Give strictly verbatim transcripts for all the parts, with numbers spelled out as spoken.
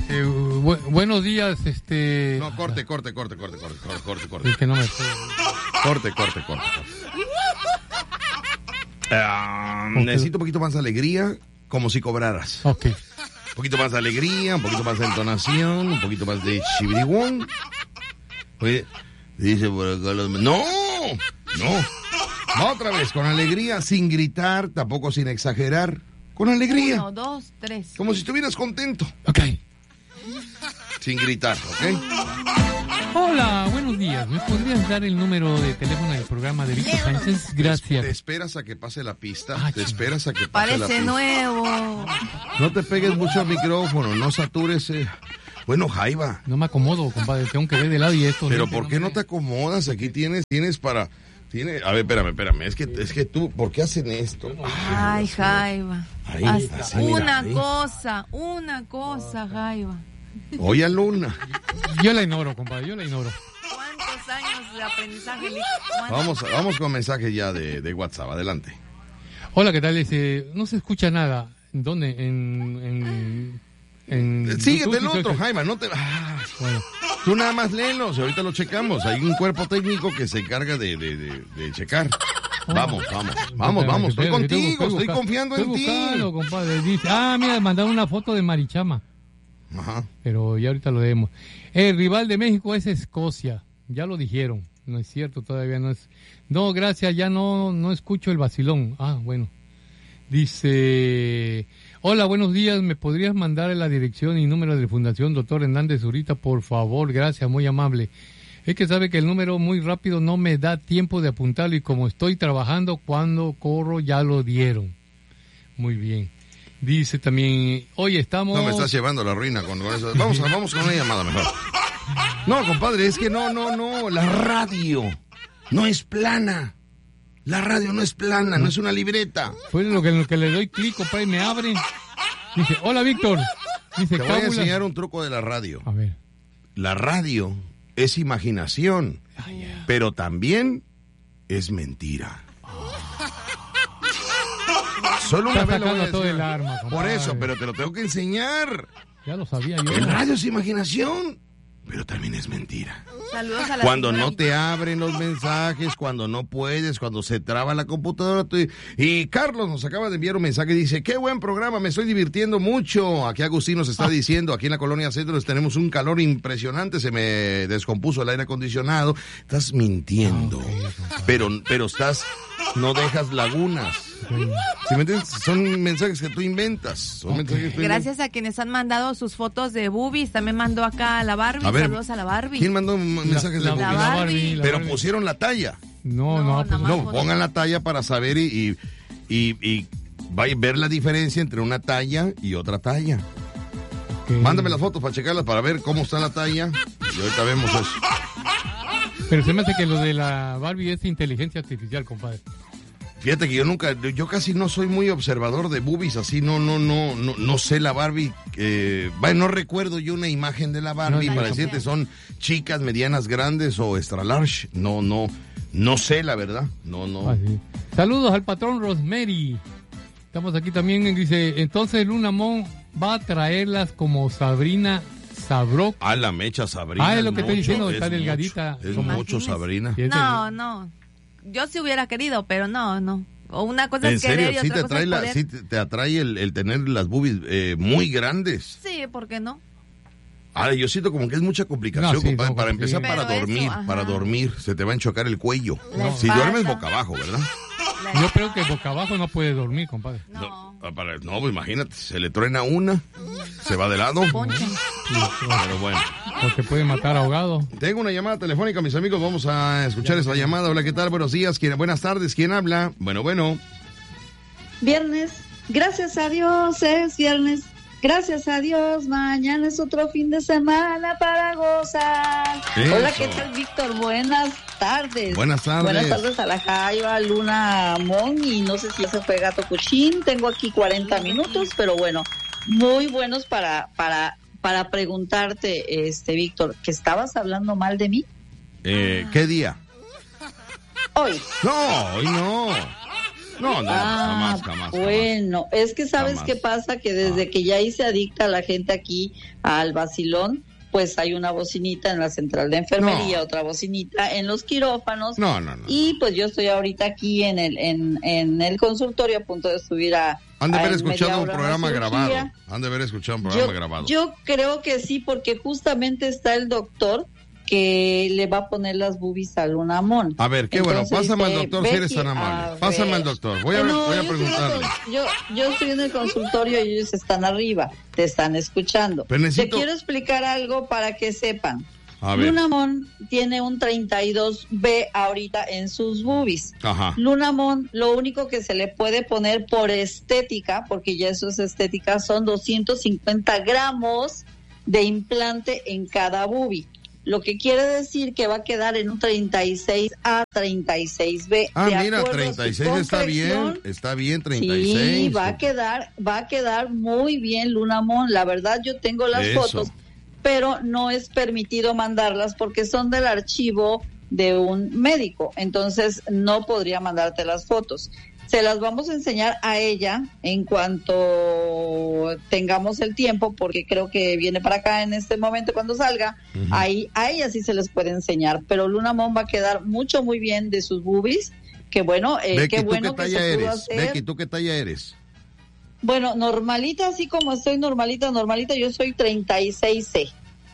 Eh, bu- buenos días, este... No, corte, corte, corte, corte, corte, corte, corte, corte. Es que no me... Corte, corte, corte, corte. Uh, necesito un poquito más de alegría, como si cobraras. Ok. Un poquito más de alegría, un poquito más de entonación, un poquito más de chibirigüón. Oye, dice por acá los... ¡No! ¡No! Otra vez, con alegría, sin gritar, tampoco sin exagerar. Con alegría. Uno, dos, tres. Como si estuvieras contento. Ok. Sin gritar, ¿ok? Hola, buenos días. ¿Me podrías dar el número de teléfono del programa de Víctor Sánchez? Gracias. Te esperas a que pase la pista. Ah, te esperas a que pase la Parece pista. nuevo. No te pegues mucho al micrófono, no satures. Eh. Bueno, Jaiba. No me acomodo, compadre. Tengo que ver de lado y esto... Pero no, ¿por qué no te acomodas? Aquí tienes, tienes para... Tiene, a ver, espérame, espérame. Es que, es que tú, ¿por qué hacen esto? Ay, Jaiba. Ahí, Hasta así, mira, una ahí. cosa, una cosa, Jaiba. Oye, alumna. Yo la ignoro, compadre. Yo la ignoro. ¿Cuántos años de aprendizaje? Lick? Vamos, vamos con mensajes ya de, de WhatsApp. Adelante. Hola, ¿qué tal? Este, no se escucha nada. ¿Dónde? En... en, en Síguete el YouTube, otro, sí, Jaime. No te... Ah, bueno. tú nada más léelos y ahorita lo checamos. Hay un cuerpo técnico que se encarga de, de, de, de checar. Vamos, vamos, vamos, vamos. Estoy contigo, estoy confiando en ti. Estoy buscando, compadre. Dice, ah, mira, mandaron una foto de Marichama. Ajá. Pero ya ahorita lo vemos. El rival de México es Escocia. Ya lo dijeron. No es cierto, todavía no es. No, gracias, ya no, no escucho el vacilón. Ah, bueno. Dice, hola, buenos días. ¿Me podrías mandar la dirección y número de Fundación Doctor Hernández Zurita, por favor? Gracias, muy amable. Es que sabe que el número muy rápido no me da tiempo de apuntarlo y como estoy trabajando, cuando corro ya lo dieron. Muy bien. Dice también, oye, estamos... No me estás llevando a la ruina con, con eso. Vamos, a- vamos con una llamada mejor. No, compadre, es que no, no, no. La radio no es plana. La radio no es plana, no es una libreta. Fue lo que, lo que le doy clic, compadre, y me abre. Dice, hola, Víctor. Dice, Te voy a cábulas. enseñar un truco de la radio. A ver. La radio es imaginación, Ah, yeah. pero también es mentira. Solo una Está vez lo voy a sacando todo decir. el arma, Por compadre. eso, pero te lo tengo que enseñar. Ya lo sabía yo. El radio es imaginación, pero también es mentira. Saludos a la Cuando señora no te abren los mensajes, cuando no puedes, cuando se traba la computadora. Tú... Y Carlos nos acaba de enviar un mensaje, dice, qué buen programa, me estoy divirtiendo mucho. Aquí Agustín nos está Ah. diciendo, aquí en la colonia Cedros tenemos un calor impresionante, se me descompuso el aire acondicionado. Estás mintiendo, Ah, pero, pero estás, no dejas lagunas. ¿Sí me entiendes? Son mensajes que tú inventas. Son mensajes que tú Gracias a quienes han mandado sus fotos de boobies. También mandó acá a la Barbie. A ver, Saludos a la Barbie. ¿Quién mandó mensajes la, de la, boobies? La la Barbie. la Pero Barbie. pusieron la talla. No, No, no, nada pues, más. No, foto. pongan la talla para saber y, y, y, y va a ver la diferencia entre una talla y otra talla. que- Mándame las fotos para checarlas, para ver cómo está la talla. Y ahorita vemos eso. Pero se me hace que lo de la Barbie es inteligencia artificial, compadre. Fíjate que yo nunca, yo casi no soy muy observador de boobies, así no, no, no, no, no sé la Barbie. Eh, vaya, no recuerdo yo una imagen de la Barbie No, para no, decirte son chicas, medianas, grandes o extra large. No, no, no sé la verdad. No, no. Ah, sí. Saludos al patrón Rosemary. Estamos aquí también, dice, entonces Luna Mon va a traerlas como Sabrina Sabrok. Ah, la mecha Sabrina. Ah, es lo es que estoy mucho, diciendo, es está mucho, delgadita. Es Como- mucho Sabrina. Sí, es No, no. Yo sí hubiera querido, pero no, no. O una cosa ¿En es querer serio? y ¿Sí otra te cosa atrae, es la, poder. sí te, te atrae el, el tener las boobies eh, muy grandes? Sí, ¿por qué no? Ahora, yo siento como que es mucha complicación, No, sí, compadre. no, Para sí. empezar, Pero para eso, dormir, ajá. para dormir, se te va a enchocar el cuello. La Si espalda. duermes boca abajo, ¿verdad? La- Yo creo que boca abajo no puede dormir, compadre. No. ah, para- no, pues imagínate, se le truena una, se va de lado. Ponchen. Pero bueno. Porque puede matar ahogado. Tengo una llamada telefónica, mis amigos. Vamos a escuchar esa llamada. Hola, ¿qué tal? Buenos días. ¿Quién, buenas tardes. ¿Quién habla? Bueno, bueno. Viernes, gracias a Dios es viernes, gracias a Dios, mañana es otro fin de semana para gozar. Eso. Hola, ¿qué tal, Víctor? Buenas tardes. Buenas tardes. Buenas tardes a la Jaiba, Luna Mon, y no sé si ese fue Gato Cuchín, tengo aquí cuarenta minutos, pero bueno, muy buenos para, para, para preguntarte, este Víctor, que estabas hablando mal de mí Eh, ¿Qué día? hoy. No, hoy no. No, no, ah, jamás, jamás. Bueno, jamás. es que ¿sabes Jamás. qué pasa? Que desde Ah. que ya hice adicta a la gente aquí al vacilón, pues hay una bocinita en la central de enfermería, No. otra bocinita en los quirófanos. No, no, no. Y pues yo estoy ahorita aquí en el en, en el consultorio a punto de subir a... Han de a haber en media escuchado un hora programa una grabado. cirugía. Han de haber escuchado un programa Yo, grabado. yo creo que sí, porque justamente está el doctor que le va a poner las boobies a Luna Mon. A ver, qué Entonces, bueno, pásame al dice, doctor si eres Becky, tan a amable. Pásame ver. al doctor, voy a, No, voy a yo estoy en el preguntarle. con- Yo, yo estoy en el consultorio y ellos están arriba, te están escuchando. Pero necesito- Te quiero explicar algo para que sepan. A ver, Luna Mon tiene un treinta y dos B ahorita en sus boobies. ajá. Luna Mon, lo único que se le puede poner por estética, porque ya eso es estética, son doscientos cincuenta gramos de implante en cada boobie. Lo que quiere decir que va a quedar en un treinta y seis A, treinta y seis B. Ah, De mira, acuerdo a su treinta y seis está bien, complexión, está bien, treinta y seis. Sí, va a quedar, va a quedar muy bien, Luna Mon. La verdad, yo tengo las Eso. fotos, pero no es permitido mandarlas porque son del archivo de un médico. Entonces, no podría mandarte las fotos. Se las vamos a enseñar a ella en cuanto tengamos el tiempo, porque creo que viene para acá en este momento cuando salga. Ujú. Ahí a ella sí se les puede enseñar, pero Luna Mon va a quedar mucho, muy bien de sus boobies. Que bueno, eh, Becky, qué ¿tú bueno qué que se talla pudo eres? hacer. Becky, ¿tú qué talla eres? Bueno, normalita, así como estoy normalita, normalita, yo soy treinta y seis C.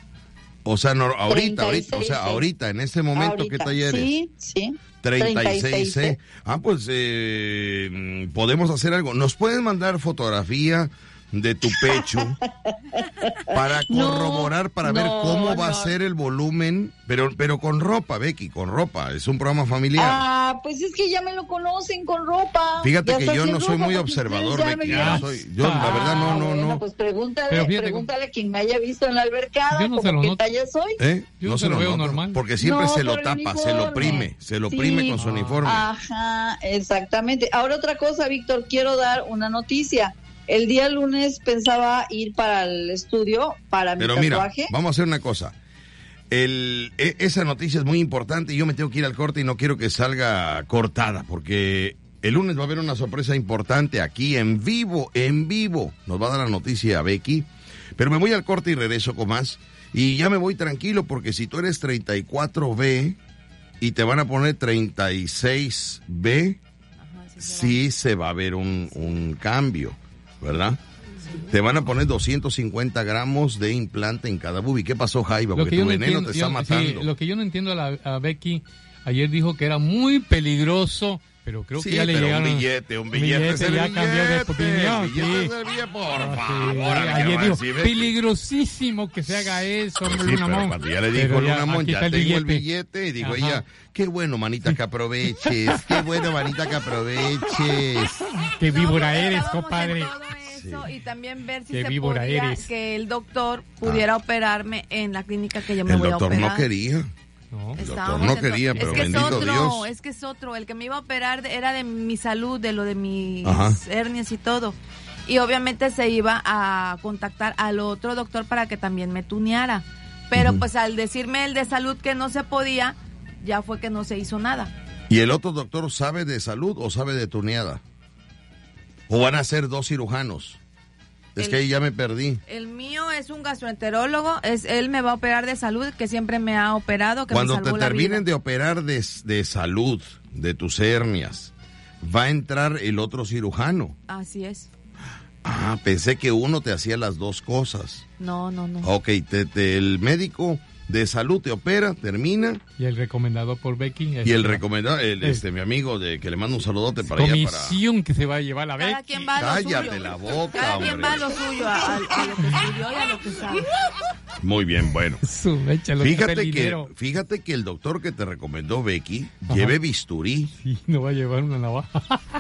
O sea, no, ahorita, ahorita, o treinta y seis, sea, sí. ahorita, en este momento, Ahorita. ¿qué talla eres? Sí, sí. treinta y seis treinta y seis, C. Ah, pues eh, mm, podemos hacer algo. ¿Nos pueden mandar fotografía de tu pecho para No, corroborar, para ver no, cómo va a no. ser el volumen? Pero, pero con ropa, Becky, con ropa. Es un programa familiar. Ah, pues es que ya me lo conocen con ropa. Fíjate Ya que está yo no sin soy ropa muy porque observador, ustedes ya me Becky. Yo, vieron. no soy, yo la verdad, no, no, bueno, no. pues pregúntale, Pero fíjate pregúntale a quien me haya visto en la albercada, Yo no se como lo qué noto. talla soy. ¿Eh? Yo no se se lo lo veo noto, normal. porque siempre No, se lo por el tapa, se lo uniforme. oprime, se lo Sí. oprime con su uniforme. Ajá, exactamente. Ahora otra cosa, Víctor, quiero dar una noticia. El día lunes pensaba ir para el estudio, para mi Pero mira, tatuaje. vamos a hacer una cosa. El, e- esa noticia es muy importante y yo me tengo que ir al corte y no quiero que salga cortada porque el lunes va a haber una sorpresa importante aquí en vivo, en vivo. Nos va a dar la noticia a Becky, pero me voy al corte y regreso con más. Y ya me voy tranquilo porque si tú eres treinta y cuatro B y te van a poner treinta y seis B, sí se va a ver un, un cambio, ¿verdad? Te van a poner doscientos cincuenta gramos de implante en cada boobie. ¿Qué pasó, Jaiba? Lo Porque que yo tu no veneno entiendo, te está yo- matando. sí, lo que yo no entiendo a, la, a Becky, ayer dijo que era muy peligroso, pero creo Sí, que ya le pero llegaron... un billete, un billete, es el ya cambió de billete, opinión, el billete sí. es el billete, por Ah, favor. sí. ¿qué Ayer va a dijo, decir, Becky? peligrosísimo que se haga eso, hombre, Sí, Luna pero Mon. cuando ya le dijo Pero Luna Mon, aquí ya está tengo el billete, y dijo Ajá. ella, qué bueno, manita, que aproveches, qué bueno, manita, que aproveches. Qué víbora No, eres, estábamos en compadre. todo eso, y también ver si Qué se víbora podía, eres. que el doctor pudiera operarme en la clínica que yo me El voy a doctor operar. no quería. No. El doctor Estábamos no en to- quería, pero es que bendito es otro, Dios. es que es otro. El que me iba a operar de- era de mi salud, de lo de mis Ajá. hernias y todo. Y obviamente se iba a contactar al otro doctor para que también me tuneara. Pero Ujú. pues al decirme el de salud que no se podía, ya fue que no se hizo nada. ¿Y el otro doctor sabe de salud o sabe de tuneada? ¿O van a ser dos cirujanos? Es El- que ahí ya me perdí. El mío es un gastroenterólogo, es él me va a operar de salud, que siempre me ha operado, que Cuando me te salvó la terminen vida. de operar de, de salud, de tus hernias, va a entrar el otro cirujano. Así es. Ah, pensé que uno te hacía las dos cosas. No, no, no. Ok, te, te- el médico de salud te opera, termina, Y el recomendado por Becky. y el recomendado, el, este, mi amigo, de que le mando un saludote para allá, para... comisión que se va a llevar la Cada Becky. quien va a lo Cállate suyo. la boca, Cada hombre. quien va a lo suyo, a, a- a lo que estudió y a lo que sabe. Muy bien, bueno. Su mecha, lo Fíjate el que, dinero. fíjate que el doctor que te recomendó Becky Ajá. lleve bisturí. Sí, no va a llevar una navaja.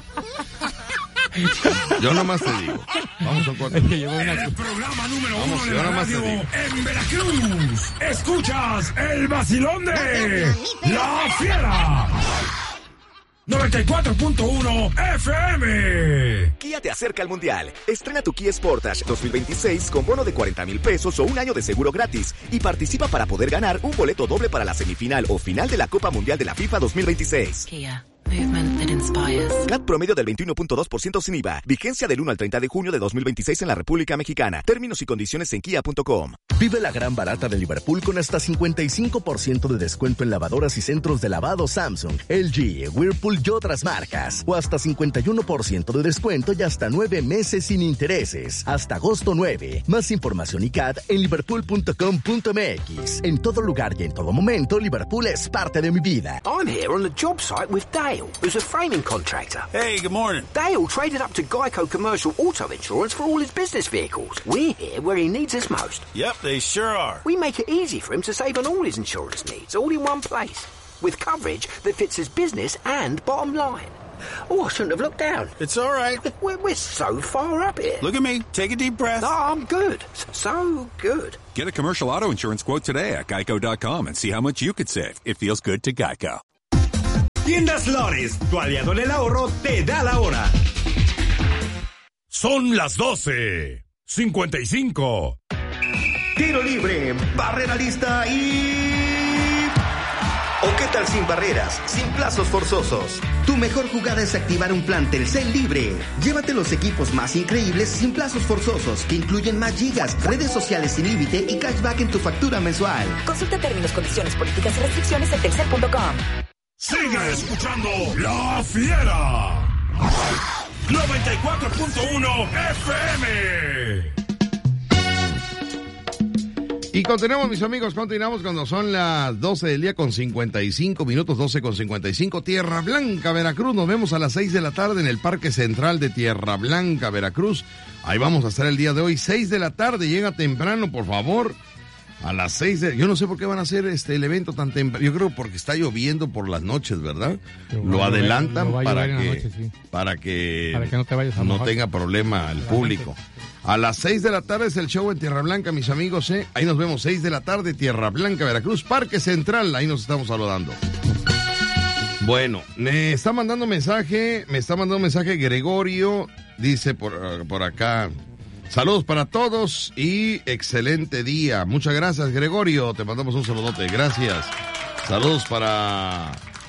Yo nomás te digo. Vamos a un corte. Hay que llevar una... El programa número Vamos, uno de yo la nada más te radio digo. en Veracruz. Escuchas el vacilón de La Fiera. noventa y cuatro punto uno F M. Kia te acerca al Mundial. Estrena tu Kia Sportage dos mil veintiséis con bono de cuarenta mil pesos o un año de seguro gratis y participa para poder ganar un boleto doble para la semifinal o final de la Copa Mundial de la FIFA dos mil veintiséis. Kia, movement that inspires. inspires. C A T promedio del veintiuno punto dos por ciento sin I V A. Vigencia del uno al treinta de junio de dos mil veintiséis en la República Mexicana. Términos y condiciones en kia punto com. Vive la gran barata de Liverpool con hasta cincuenta y cinco por ciento de descuento en lavadoras y centros de lavado Samsung, L G, Whirlpool y otras marcas. O hasta cincuenta y uno por ciento de descuento y hasta nueve meses sin intereses. Hasta agosto nueve. Más información y C A T en liverpool punto com punto m x. En todo lugar y en todo momento, Liverpool es parte de mi vida. I'm here on the job site with Dale, who's a framing contractor. Hey, good morning. Dale traded up to Geico Commercial Auto Insurance for all his business vehicles. We're here where he needs us most. Yep, they sure are. We make it easy for him to save on all his insurance needs, all in one place, with coverage that fits his business and bottom line. Oh, I shouldn't have looked down. It's all right. We're, we're so far up here. Look at me. Take a deep breath. Oh, I'm good. So good. Get a commercial auto insurance quote today at geico dot com and see how much you could save. It feels good to Geico. Tiendas Lores, tu aliado en el ahorro, te da la hora. Son las doce cincuenta y cinco. Tiro libre, barrera lista y... ¿O qué tal sin barreras, sin plazos forzosos? Tu mejor jugada es activar un plan Telcel libre. Llévate los equipos más increíbles sin plazos forzosos, que incluyen más gigas, redes sociales sin límite y cashback en tu factura mensual. Consulta términos, condiciones, políticas y restricciones en telcel punto com. Sigue escuchando La Fiera. noventa y cuatro punto uno F M. Y continuamos, mis amigos, continuamos cuando son las doce del día con cincuenta y cinco minutos, doce con cincuenta y cinco, Tierra Blanca, Veracruz. Nos vemos a las seis de la tarde en el Parque Central de Tierra Blanca, Veracruz. Ahí vamos a estar el día de hoy, seis de la tarde, llega temprano, por favor. A las seis de... Yo no sé por qué van a hacer este el evento tan temprano. Yo creo porque está lloviendo por las noches, ¿verdad? Lo, lo adelantan lo para, que, noche, sí. para que para que no, te vayas a no tenga problema el público. A las seis de la tarde es el show en Tierra Blanca, mis amigos, ¿eh? Ahí nos vemos, seis de la tarde, Tierra Blanca, Veracruz, Parque Central. Ahí nos estamos saludando. Bueno, me está mandando mensaje, me está mandando mensaje Gregorio, dice por, por acá... Saludos para todos y excelente día. Muchas gracias, Gregorio. Te mandamos un saludote. Gracias. Saludos para...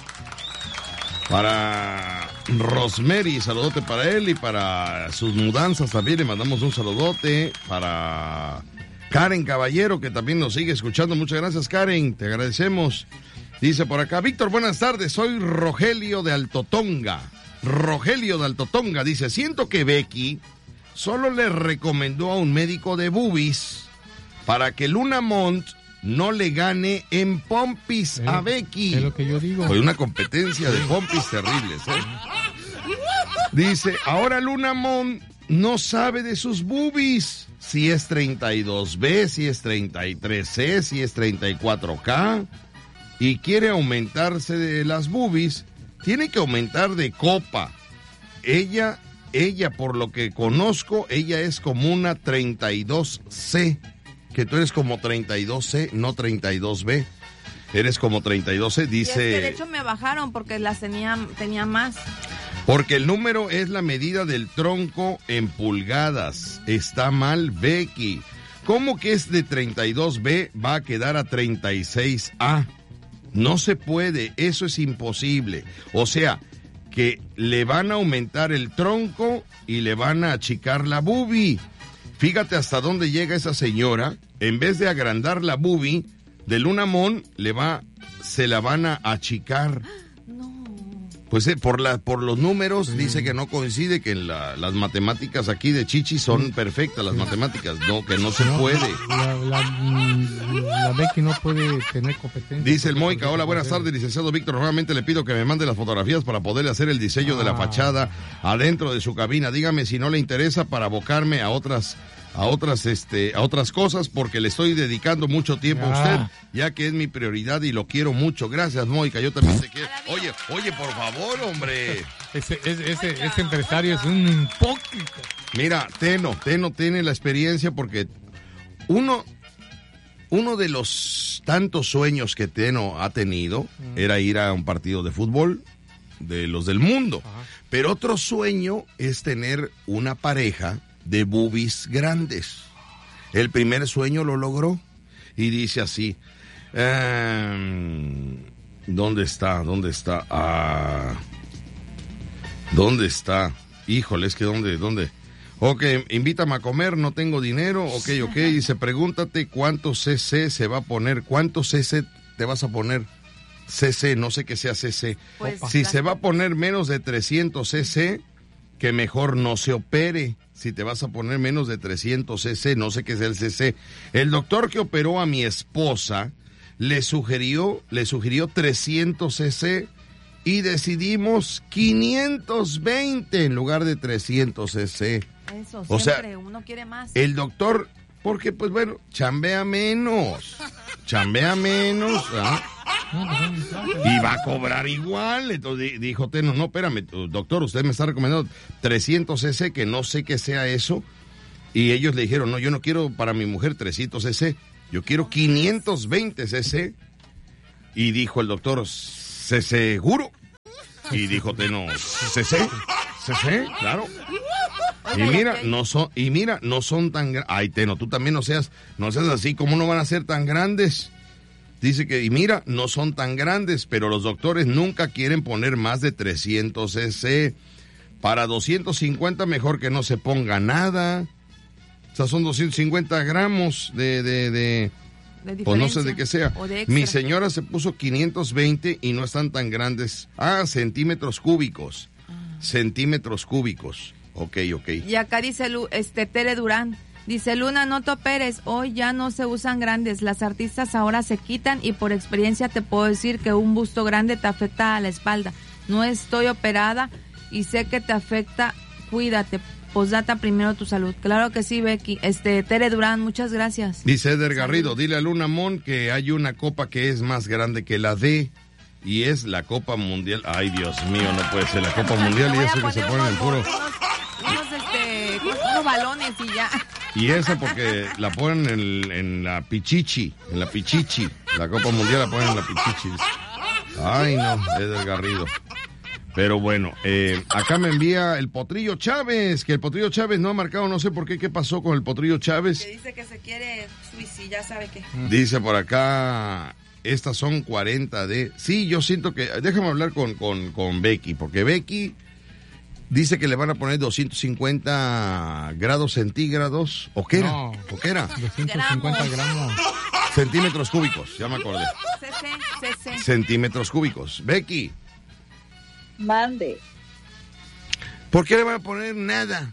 Para Rosemary. Saludote para él y para sus mudanzas también. Le mandamos un saludote. Para Karen Caballero, que también nos sigue escuchando. Muchas gracias, Karen. Te agradecemos. Dice por acá, Víctor, buenas tardes. Soy Rogelio de Altotonga. Rogelio de Altotonga. Dice, siento que Becky... solo le recomendó a un médico de boobies para que Luna Mont no le gane en pompis es, a Becky. Es lo que yo digo. Fue una competencia de pompis terribles, ¿eh? Dice, ahora Luna Mont no sabe de sus boobies. Si es treinta y dos B, si es treinta y tres C, si es treinta y cuatro K. Y quiere aumentarse de las boobies, tiene que aumentar de copa. Ella... Ella, por lo que conozco, ella es como una treinta y dos C, que tú eres como treinta y dos C, no treinta y dos B. Eres como treinta y dos C, dice... Y es que de hecho me bajaron porque las tenía, tenía más. Porque el número es la medida del tronco en pulgadas. Está mal, Becky. ¿Cómo que es de treinta y dos B va a quedar a treinta y seis A? No se puede, eso es imposible. O sea... que le van a aumentar el tronco y le van a achicar la boobie. Fíjate hasta dónde llega esa señora. En vez de agrandar la boobie de Luna Mont, le va, se la van a achicar. No. Pues eh, por la, por los números sí. Dice que no coincide, que en la, las matemáticas aquí de Chichi son perfectas, las matemáticas, no, que no se no, puede. La, la, la Becky no puede tener competencia. Dice el Moica, hola, buenas tardes, licenciado Víctor, nuevamente le pido que me mande las fotografías para poderle hacer el diseño ah. de la fachada adentro de su cabina. Dígame si no le interesa para abocarme a otras... a otras este a otras cosas, porque le estoy dedicando mucho tiempo ah. a usted, ya que es mi prioridad y lo quiero mucho. Gracias, Moica, yo también te quiero. Oye, oye, por favor, hombre. Ese, ese, ese, ese empresario es un hipócrita. Mira, Teno, Teno tiene la experiencia porque uno, uno de los tantos sueños que Teno ha tenido mm. era ir a un partido de fútbol de los del mundo. Ajá. Pero otro sueño es tener una pareja de boobies grandes. El primer sueño lo logró y dice así, eh, ¿dónde está? ¿Dónde está? Ah, ¿Dónde está? Híjole, es que ¿dónde, dónde? Ok, invítame a comer, no tengo dinero, ok, ok, dice, pregúntate cuánto C C se va a poner, cuánto C C te vas a poner, C C, no sé qué sea C C. Pues, si se va a poner menos de trescientos C C, que mejor no se opere. Si te vas a poner menos de trescientos C C, no sé qué es el C C. El doctor que operó a mi esposa le sugirió, le sugirió trescientos C C y decidimos quinientos veinte en lugar de trescientos C C. Eso, o siempre sea, uno quiere más. El doctor, porque pues bueno, chambea menos, chambea menos, ¿ah? Y va a cobrar igual. Entonces dijo Teno, no, espérame, doctor, usted me está recomendando trescientos C C, que no sé qué sea eso. Y ellos le dijeron, no, yo no quiero para mi mujer trescientos C C, yo quiero quinientos veinte C C. Y dijo el doctor, ¿C seguro? Y dijo Teno, ¿C C? ¿C C? Claro. Y mira, no son, y mira, no son tan grandes. Ay, Teno, tú también no seas, no seas así, ¿cómo no van a ser tan grandes? Dice que, y mira, no son tan grandes, pero los doctores nunca quieren poner más de trescientos C C. Para doscientos cincuenta mejor que no se ponga nada. O sea, son doscientos cincuenta gramos de, de, de, de o no sé de qué sea. Mi señora se puso quinientos veinte y no están tan grandes. Ah, centímetros cúbicos. Ah. Centímetros cúbicos. Ok, ok. Y acá dice este Tere Durán. Dice, Luna, no te operes, hoy ya no se usan grandes, las artistas ahora se quitan y por experiencia te puedo decir que un busto grande te afecta a la espalda. No estoy operada y sé que te afecta, cuídate, posdata primero tu salud. Claro que sí, Becky. Este, Tere Durán, muchas gracias. Dice Eder Garrido, dile a Luna Mon que hay una copa que es más grande que la D y es la Copa Mundial. Ay, Dios mío, no puede ser la Copa Mundial y eso que se pone en puro... Unos, este, unos balones y ya. Y esa porque la ponen en, en la Pichichi, en la Pichichi. La Copa Mundial la ponen en la Pichichi. Ay, no, es del Garrido. Pero bueno, eh, acá me envía el Potrillo Chávez, que el Potrillo Chávez no ha marcado, no sé por qué, qué pasó con el Potrillo Chávez. Que dice que se quiere suicidar, ya sabe qué. Dice por acá, estas son cuarenta de... Sí, yo siento que... Déjame hablar con, con, con Becky, porque Becky... Dice que le van a poner doscientos cincuenta grados centígrados. ¿O qué era? No, ¿O qué era? doscientos cincuenta gramos. Centímetros cúbicos, ya me acordé. C C, C C. Centímetros cúbicos. Becky. Mande. ¿Por qué le van a poner nada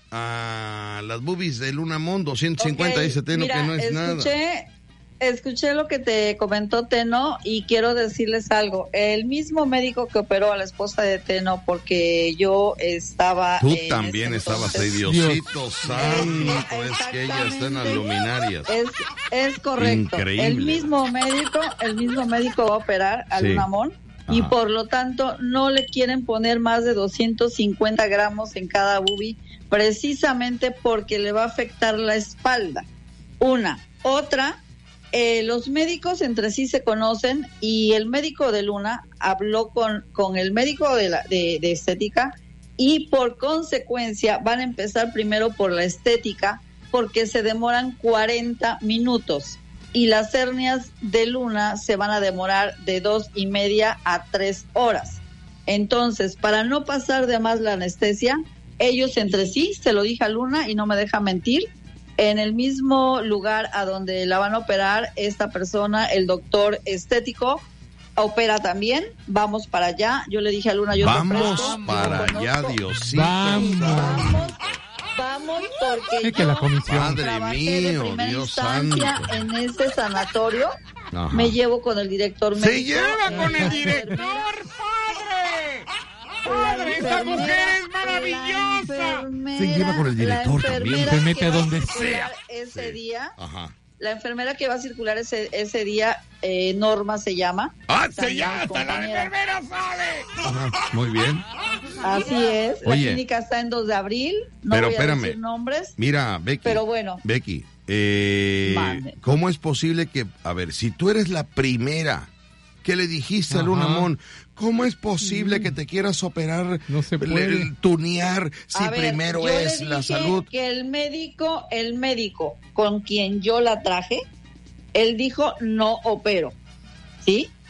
a las boobies de Luna Mon? doscientos cincuenta, okay, dice Teno, mira, que no es escuché, nada. Escuché lo que te comentó Teno y quiero decirles algo. El mismo médico que operó a la esposa de Teno, porque yo estaba... Tú también estabas ahí, Diosito santo, es que ella está en las luminarias. Es, es correcto. Increíble. El mismo médico, el mismo médico va a operar a Sí. Luna Mon y por lo tanto no le quieren poner más de doscientos cincuenta gramos en cada boobie, precisamente porque le va a afectar la espalda. Una. Otra... Eh, los médicos entre sí se conocen y el médico de Luna habló con, con el médico de, la, de, de estética y por consecuencia van a empezar primero por la estética porque se demoran cuarenta minutos y las hernias de Luna se van a demorar de dos y media a tres horas. Entonces, para no pasar de más la anestesia, ellos entre sí, se lo dije a Luna y no me deja mentir, en el mismo lugar a donde la van a operar esta persona, el doctor estético, opera también. Vamos para allá. Yo le dije a Luna, yo Vamos te presto, para yo allá, conozco. Diosito. Vamos. Vamos, vamos porque Es que yo la comisión. Padre trabajé de mío, primera Dios instancia santo. en ese sanatorio. Ajá. Me llevo con el director médico. ¡Se lleva con el director, padre! ¡Padre, esta mujer es maravillosa! Se lleva con el director también. Se mete a donde sea. Ese Sí. día, Ajá. la enfermera que va a circular ese, ese día, eh, Norma se llama. ¡Ah, se También llama! mi ¡Hasta la compañera. enfermera sabe! Ajá, muy bien. Así es. Oye. La clínica está en dos de abril. No Pero voy a espérame. decir nombres. Mira, Becky. Pero bueno. Becky, eh, Mande. ¿cómo es posible que, a ver, si tú eres la primera que le dijiste a Luna Ajá. Mon, ¿cómo es posible que te quieras operar, No se le- puede. tunear, si A ver, primero yo es le la dije salud? Que el médico, el médico con quien yo la traje, él dijo no opero, ¿sí?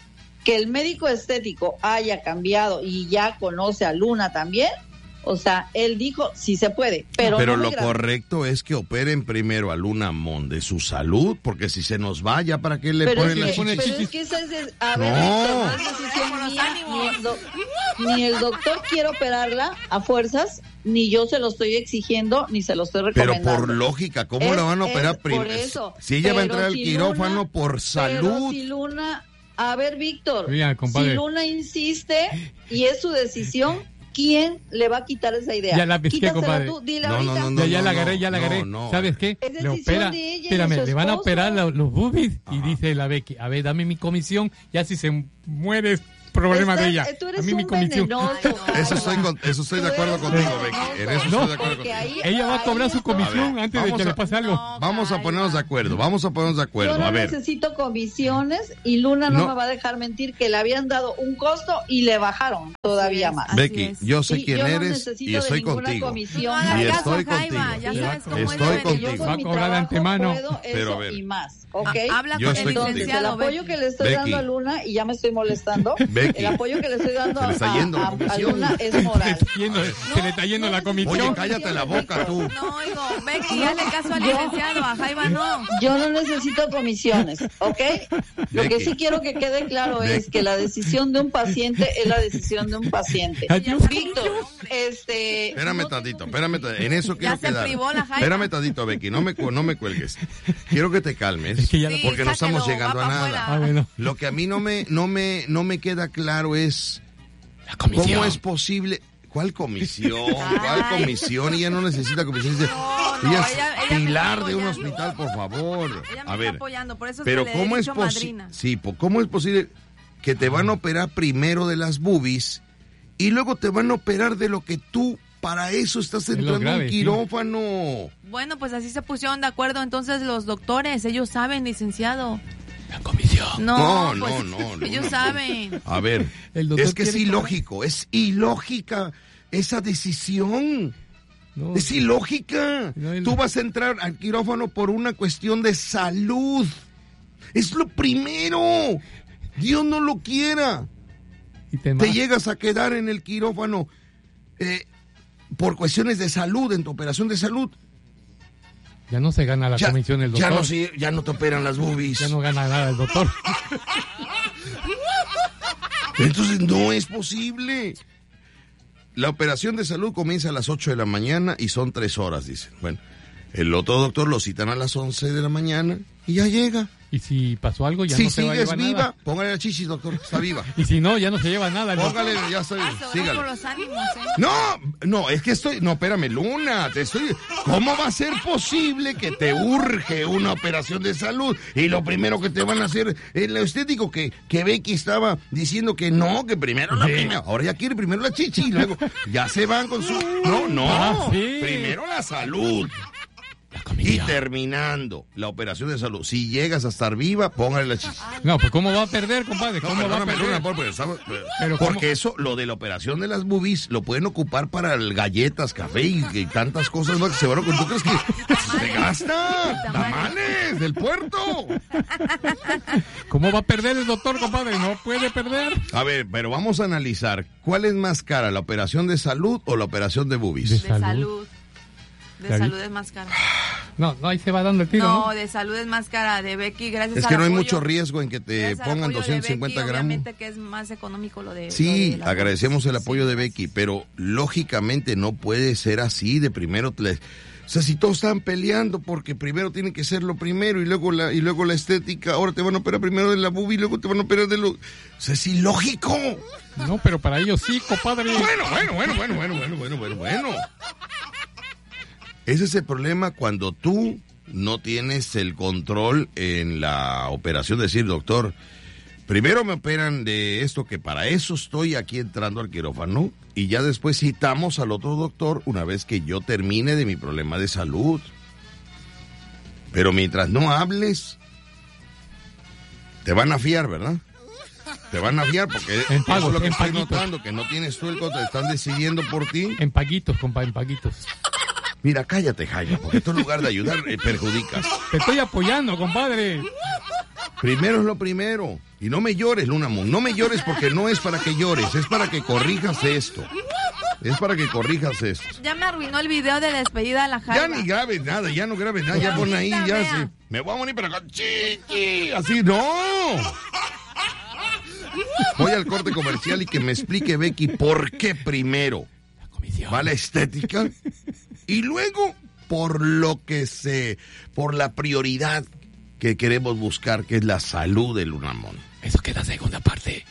que el médico estético haya cambiado y ya conoce a Luna también, o sea, él dijo sí se puede, pero Pero no lo muy grave. correcto es que operen primero a Luna Mon de su salud, porque si se nos va, ya para qué le Pero ponen es, las que, pero chichis. es que esa es, a ver, No. Víctor, no es decisión mía, ni el, do- ni el doctor quiere operarla a fuerzas, ni yo se lo estoy exigiendo, ni se lo estoy Pero recomendando. por lógica, ¿cómo Es- la van a operar es por primero? eso. Si ella va a Pero entrar al si quirófano Luna- por Pero salud. si Luna, a ver, Víctor, Oiga, compadre. si Luna insiste y es su decisión, ¿quién le va a quitar esa idea? Ya la pesqué, Quítasela compadre. tú, dile No, ahorita. no, no, ya ya no, la agarré, no, ya la no, agarré. no. ¿Sabes qué? Es Le decisión opera. de ella y de Espérame, su le van a esposo. operar la- los boobies y dice la Becky, a ver, dame mi comisión, ya si se muere es problema Estás- de ella. Tú eres A mí mi un comisión. venenoso, Eso estoy, Jaime. con- eso estoy de Tú acuerdo eres contigo, un Becky. En venenoso, eso No, estoy de acuerdo porque contigo. ahí- Ella va a cobrar su ahí comisión ver, antes de vamos que a- le pase algo. No, Vamos a Jaime. ponernos de acuerdo, vamos a ponernos de Yo acuerdo. no A ver, necesito comisiones y Luna no, No. me va a dejar mentir que le habían dado un costo y le bajaron todavía es, más. así Becky, es. yo sé Y quién yo no eres necesito y de estoy ninguna contigo. comisión. No hagas Y caso estoy a Jaiba, contigo. ya sabes cómo Estoy es de contigo. Yo venenoso. con Va a mi cobrar de trabajo antemano. puedo Pero eso a ver. y más, ¿ok? Ah, habla Yo con estoy el contigo. Entonces, el licenciado, apoyo Becky. que le estoy Becky. dando a Luna, y ya me estoy molestando, Becky. el apoyo que le estoy dando Se le está a, yendo la a- a comisión. Luna es Se le moral. está yendo, se le está yendo la comisión. Oye, cállate la boca tú. No, oigo, Becky, dale caso al Yo- licenciado, a Jaiba no. Yo no necesito comisiones, ¿ok? Lo que Becky. sí quiero que quede claro es Becky. que la decisión de un paciente es la decisión de un paciente. Adiós. Víctor, este... Espérame no tantito, tengo- espérame tantito. En eso quiero se quedar. privó la Jaiba. Espérame tantito, Becky, no me, cu- no me cuelgues. Quiero que te calmes, Es que ya la- Sí, porque no sáquelo, estamos llegando va a pa' nada. afuera. Ah, bueno. Lo que a mí no me, no me, no me queda claro es La comisión. cómo es posible. ¿Cuál comisión? ¿Cuál Ay. comisión? Ella no necesita comisión. Dice, No, no, ella es ella- ella me pilar está de un apoyando. hospital, por favor. Ella me A está ver, apoyando, por eso pero se le he ¿cómo es dicho posible? madrina. Sí, po- ¿cómo es posible que te van a operar primero de las boobies y luego te van a operar de lo que tú para eso estás lo entrando en grave, un sí. quirófano? Bueno, pues así se pusieron de acuerdo entonces los doctores, ellos saben, licenciado. La comisión. No, No, no, pues, no, no, ellos no. saben. A ver, El doctor es que es quiere cobrar. ilógico, es ilógica esa decisión. No. Es ilógica. No, el- Tú vas a entrar al quirófano por una cuestión de salud. Es lo primero. Dios no lo quiera. Y te, Te ma- llegas a quedar en el quirófano eh, por cuestiones de salud, en tu operación de salud. ya no se gana la Ya, comisión del ya doctor. no, se- ya no te operan las boobies. Ya no gana nada el doctor. Entonces no es posible. La operación de salud comienza a las ocho de la mañana y son tres horas, dicen. Bueno, el otro doctor lo citan a las once de la mañana y ya llega. Y si pasó algo, ya Si no se va a sigues llevar viva, nada. póngale la chichis, doctor, está viva. Y si no, ya no se lleva nada. el doctor. Póngale, ya está, Ah, se van sígale. por los ánimos, ¿eh? No, no, es que estoy, no, espérame, Luna, te estoy, ¿cómo va a ser posible que te urge una operación de salud y lo primero que te van a hacer es lo estético? Que, que Becky estaba diciendo que no, que primero la Sí. primera, ahora ya quiere primero la chichi y luego ya se van con su, no, no, Ah, sí. primero la salud. La Y comisión. terminando la operación de salud, si llegas a estar viva, póngale la chichi. No, pues ¿cómo va a perder, compadre? No, ¿Cómo va a perdóname, perder? Luna, por- pero estamos- pero- Pero porque ¿cómo? eso, lo de la operación de las boobies, lo pueden ocupar para el galletas, café y, y tantas cosas más que se van a... ¿Tú crees que se gasta? ¡Tamales del puerto! ¿Cómo va a perder el doctor, compadre? No puede perder. A ver, pero vamos a analizar, ¿cuál es más cara, la operación de salud o la operación de boobies? De De salud. salud. De David. salud es más cara. No, no, ahí se va dando el tiro, ¿no? No, de salud es más cara. De Becky, gracias Es al que no hay apoyo- mucho riesgo en que te gracias al pongan apoyo de doscientos cincuenta Becky, gramos. Obviamente que es más económico lo de... Sí, lo de las agradecemos el boobies. apoyo Sí, de Becky, pero lógicamente no puede ser así de primero. te- O sea, si todos están peleando porque primero tiene que ser lo primero y luego la y luego la estética, ahora te van a operar primero de la boobie y luego te van a operar de lo... O sea, es ilógico. No, pero para ellos sí, compadre. Bueno, bueno, bueno, bueno, bueno, bueno, bueno, bueno, bueno. Ese es el problema cuando tú no tienes el control en la operación, decir, doctor, primero me operan de esto, que para eso estoy aquí entrando al quirófano, y ya después citamos al otro doctor una vez que yo termine de mi problema de salud. Pero mientras no hables, te van a fiar, ¿verdad? Te van a fiar porque En eso pagos, es lo que en estoy paguitos. notando, que no tienes tú el control, están decidiendo por ti. En paguitos, compadre, en paguitos. Mira, cállate, Jaime, porque tú en lugar de ayudar eh, perjudicas. Te estoy apoyando, compadre. Primero es lo primero. Y no me llores, Luna Moon, no me llores porque no es para que llores, es para que corrijas esto. Es para que corrijas esto. Ya me arruinó el video de la despedida de la Jaiba. Ya ni grabes nada, ya no grabes nada, ya pon ahí, ya sí. Me voy a morir para acá, chiqui, así, no. Voy al corte comercial y que me explique Becky por qué primero va la estética y luego por lo que se, por la prioridad que queremos buscar, que es la salud de Luna Moon. Eso queda segunda parte.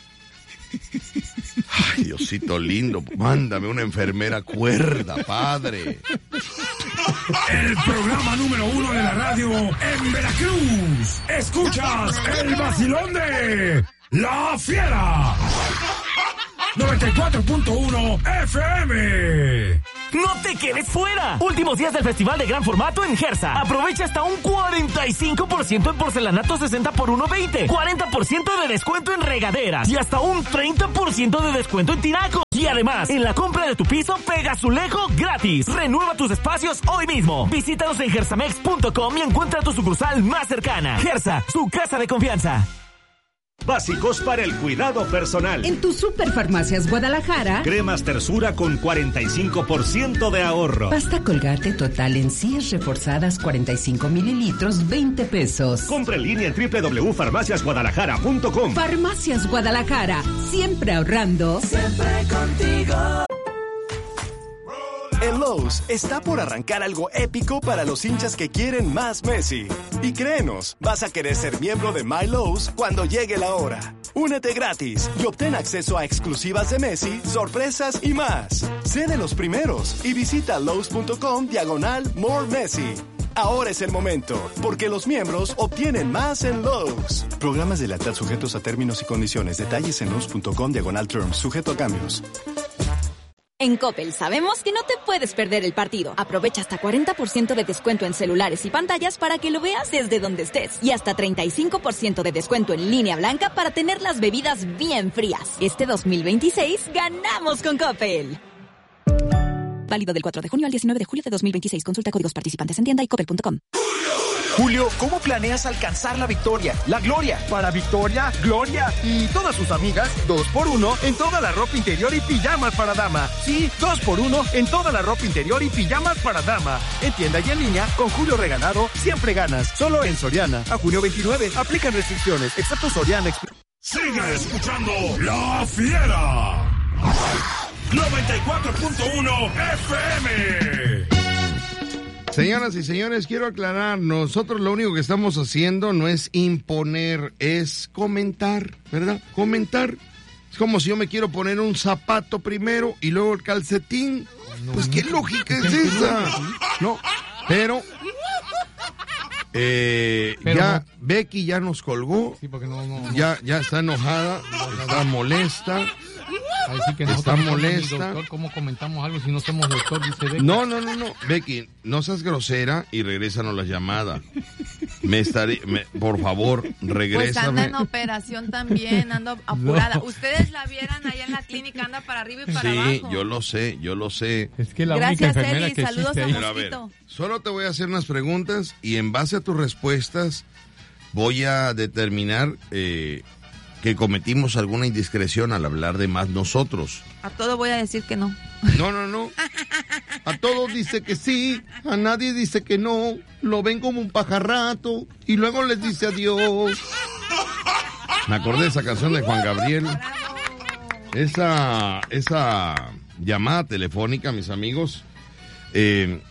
Ay, Diosito lindo, mándame una enfermera cuerda, padre. El programa número uno de la radio en Veracruz. Escuchas el vacilón de La Fiera. noventa y cuatro punto uno F M. ¡No te quedes fuera! Últimos días del Festival de Gran Formato en Gersa. Aprovecha hasta un cuarenta y cinco por ciento en porcelanato sesenta por uno veinte, cuarenta por ciento de descuento en regaderas y hasta un treinta por ciento de descuento en tinacos. Y además, en la compra de tu piso, pega azulejo gratis. Renueva tus espacios hoy mismo. Visítanos en gersamex punto com y encuentra tu sucursal más cercana. Gersa, su casa de confianza. Básicos para el cuidado personal. En tu Superfarmacias Guadalajara. Cremas Tersura con cuarenta y cinco por ciento de ahorro. Pasta Colgate total en Cies reforzadas cuarenta y cinco mililitros, veinte pesos. Compra en línea en doble u doble u doble u punto farmacias guadalajara punto com. Farmacias Guadalajara, siempre ahorrando. Siempre contigo. En Lowe's está por arrancar algo épico para los hinchas que quieren más Messi. Y créenos, vas a querer ser miembro de My Lowe's cuando llegue la hora. Únete gratis y obtén acceso a exclusivas de Messi, sorpresas y más. Sé de los primeros y visita lowes punto com diagonal more Messi. Ahora es el momento, porque los miembros obtienen más en Lowe's. Programas de lealtad sujetos a términos y condiciones. Detalles en lowes punto com diagonal terms, sujeto a cambios. En Coppel sabemos que no te puedes perder el partido. Aprovecha hasta cuarenta por ciento de descuento en celulares y pantallas para que lo veas desde donde estés. Y hasta treinta y cinco por ciento de descuento en línea blanca para tener las bebidas bien frías. Este dos mil veintiséis ganamos con Coppel. Válido del cuatro de junio al diecinueve de julio de dos mil veintiséis. Consulta códigos participantes en tienda y coppel punto com. Julio, ¿cómo planeas alcanzar la victoria, la gloria? Para Victoria, Gloria y todas sus amigas, dos por uno en toda la ropa interior y pijamas para dama. Sí, dos por uno en toda la ropa interior y pijamas para dama. En tienda y en línea, con Julio Regalado, siempre ganas. Solo en Soriana. A junio veintinueve, aplican restricciones, excepto Soriana. Sigue escuchando La Fiera. noventa y cuatro punto uno F M. Señoras y señores, quiero aclarar, nosotros lo único que estamos haciendo no es imponer, es comentar, ¿verdad? Comentar. Es como si yo me quiero poner un zapato primero y luego el calcetín. No, pues, ¿qué lógica es esa? No, pero... Eh, Pero ya no. Becky ya nos colgó, sí, porque no, no, ya, ya está enojada, está molesta. Sí que está molesta. Doctor, ¿cómo comentamos algo si no somos doctor? Dice Becky. No, no, no, no, Becky, no seas grosera y regrésanos la llamada. Me estaré, me, por favor, regrésame. Pues anda en operación también, ando apurada. No. Ustedes la vieran allá en la clínica, anda para arriba y para sí, abajo. Sí, yo lo sé, yo lo sé. Es que la Gracias, única enfermera Eli, que saludos existe a Mira, a ver, solo te voy a hacer unas preguntas y en base a tus respuestas voy a determinar eh, que cometimos alguna indiscreción al hablar de más nosotros. A todo voy a decir que no. No, no, no. A todos dice que sí, a nadie dice que no. Lo ven como un pajarrato y luego les dice adiós. Me acordé de esa canción de Juan Gabriel. Esa, esa llamada telefónica, mis amigos. Eh,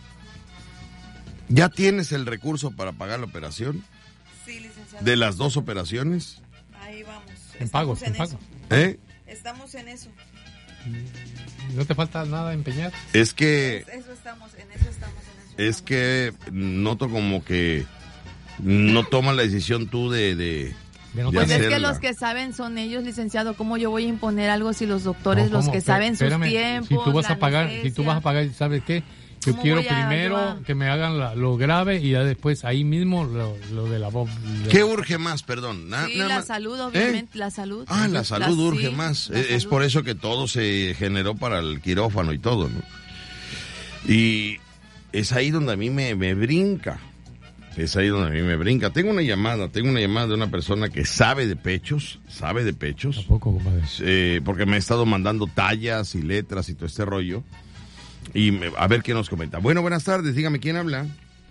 ¿Ya tienes el recurso para pagar la operación? Sí, licenciado. ¿De las dos operaciones? Ahí vamos. En pago, en, en pago. ¿Eh? Estamos en eso. ¿No te falta nada empeñar? Es que... Eso estamos, en eso estamos, en eso Es estamos. que noto como que no tomas la decisión tú de... de De no pues hacerla. es que los que saben son ellos, licenciado. ¿Cómo yo voy a imponer algo si los doctores, No, los ¿cómo? que saben Espérame, sus tiempos, si tú vas la a pagar, anestesia? si tú vas a pagar, ¿sabes qué? Yo ¿Cómo quiero voy a- primero yo a- que me hagan la- lo grave y ya después ahí mismo lo, lo de la voz. ¿Qué urge más, perdón? Na- Sí, nada la más. salud, ¿Eh? obviamente, la salud. Ah, la salud La- urge sí, más. la Es, es salud. por eso que todo se generó para el quirófano y todo, ¿no? Y es ahí donde a mí me, me brinca. Es ahí donde a mí me brinca. Tengo una llamada, tengo una llamada de una persona que sabe de pechos, sabe de pechos. Tampoco, compadre. Eh, porque me ha estado mandando tallas y letras y todo este rollo. Y me, a ver qué nos comenta. Bueno, buenas tardes, dígame quién habla.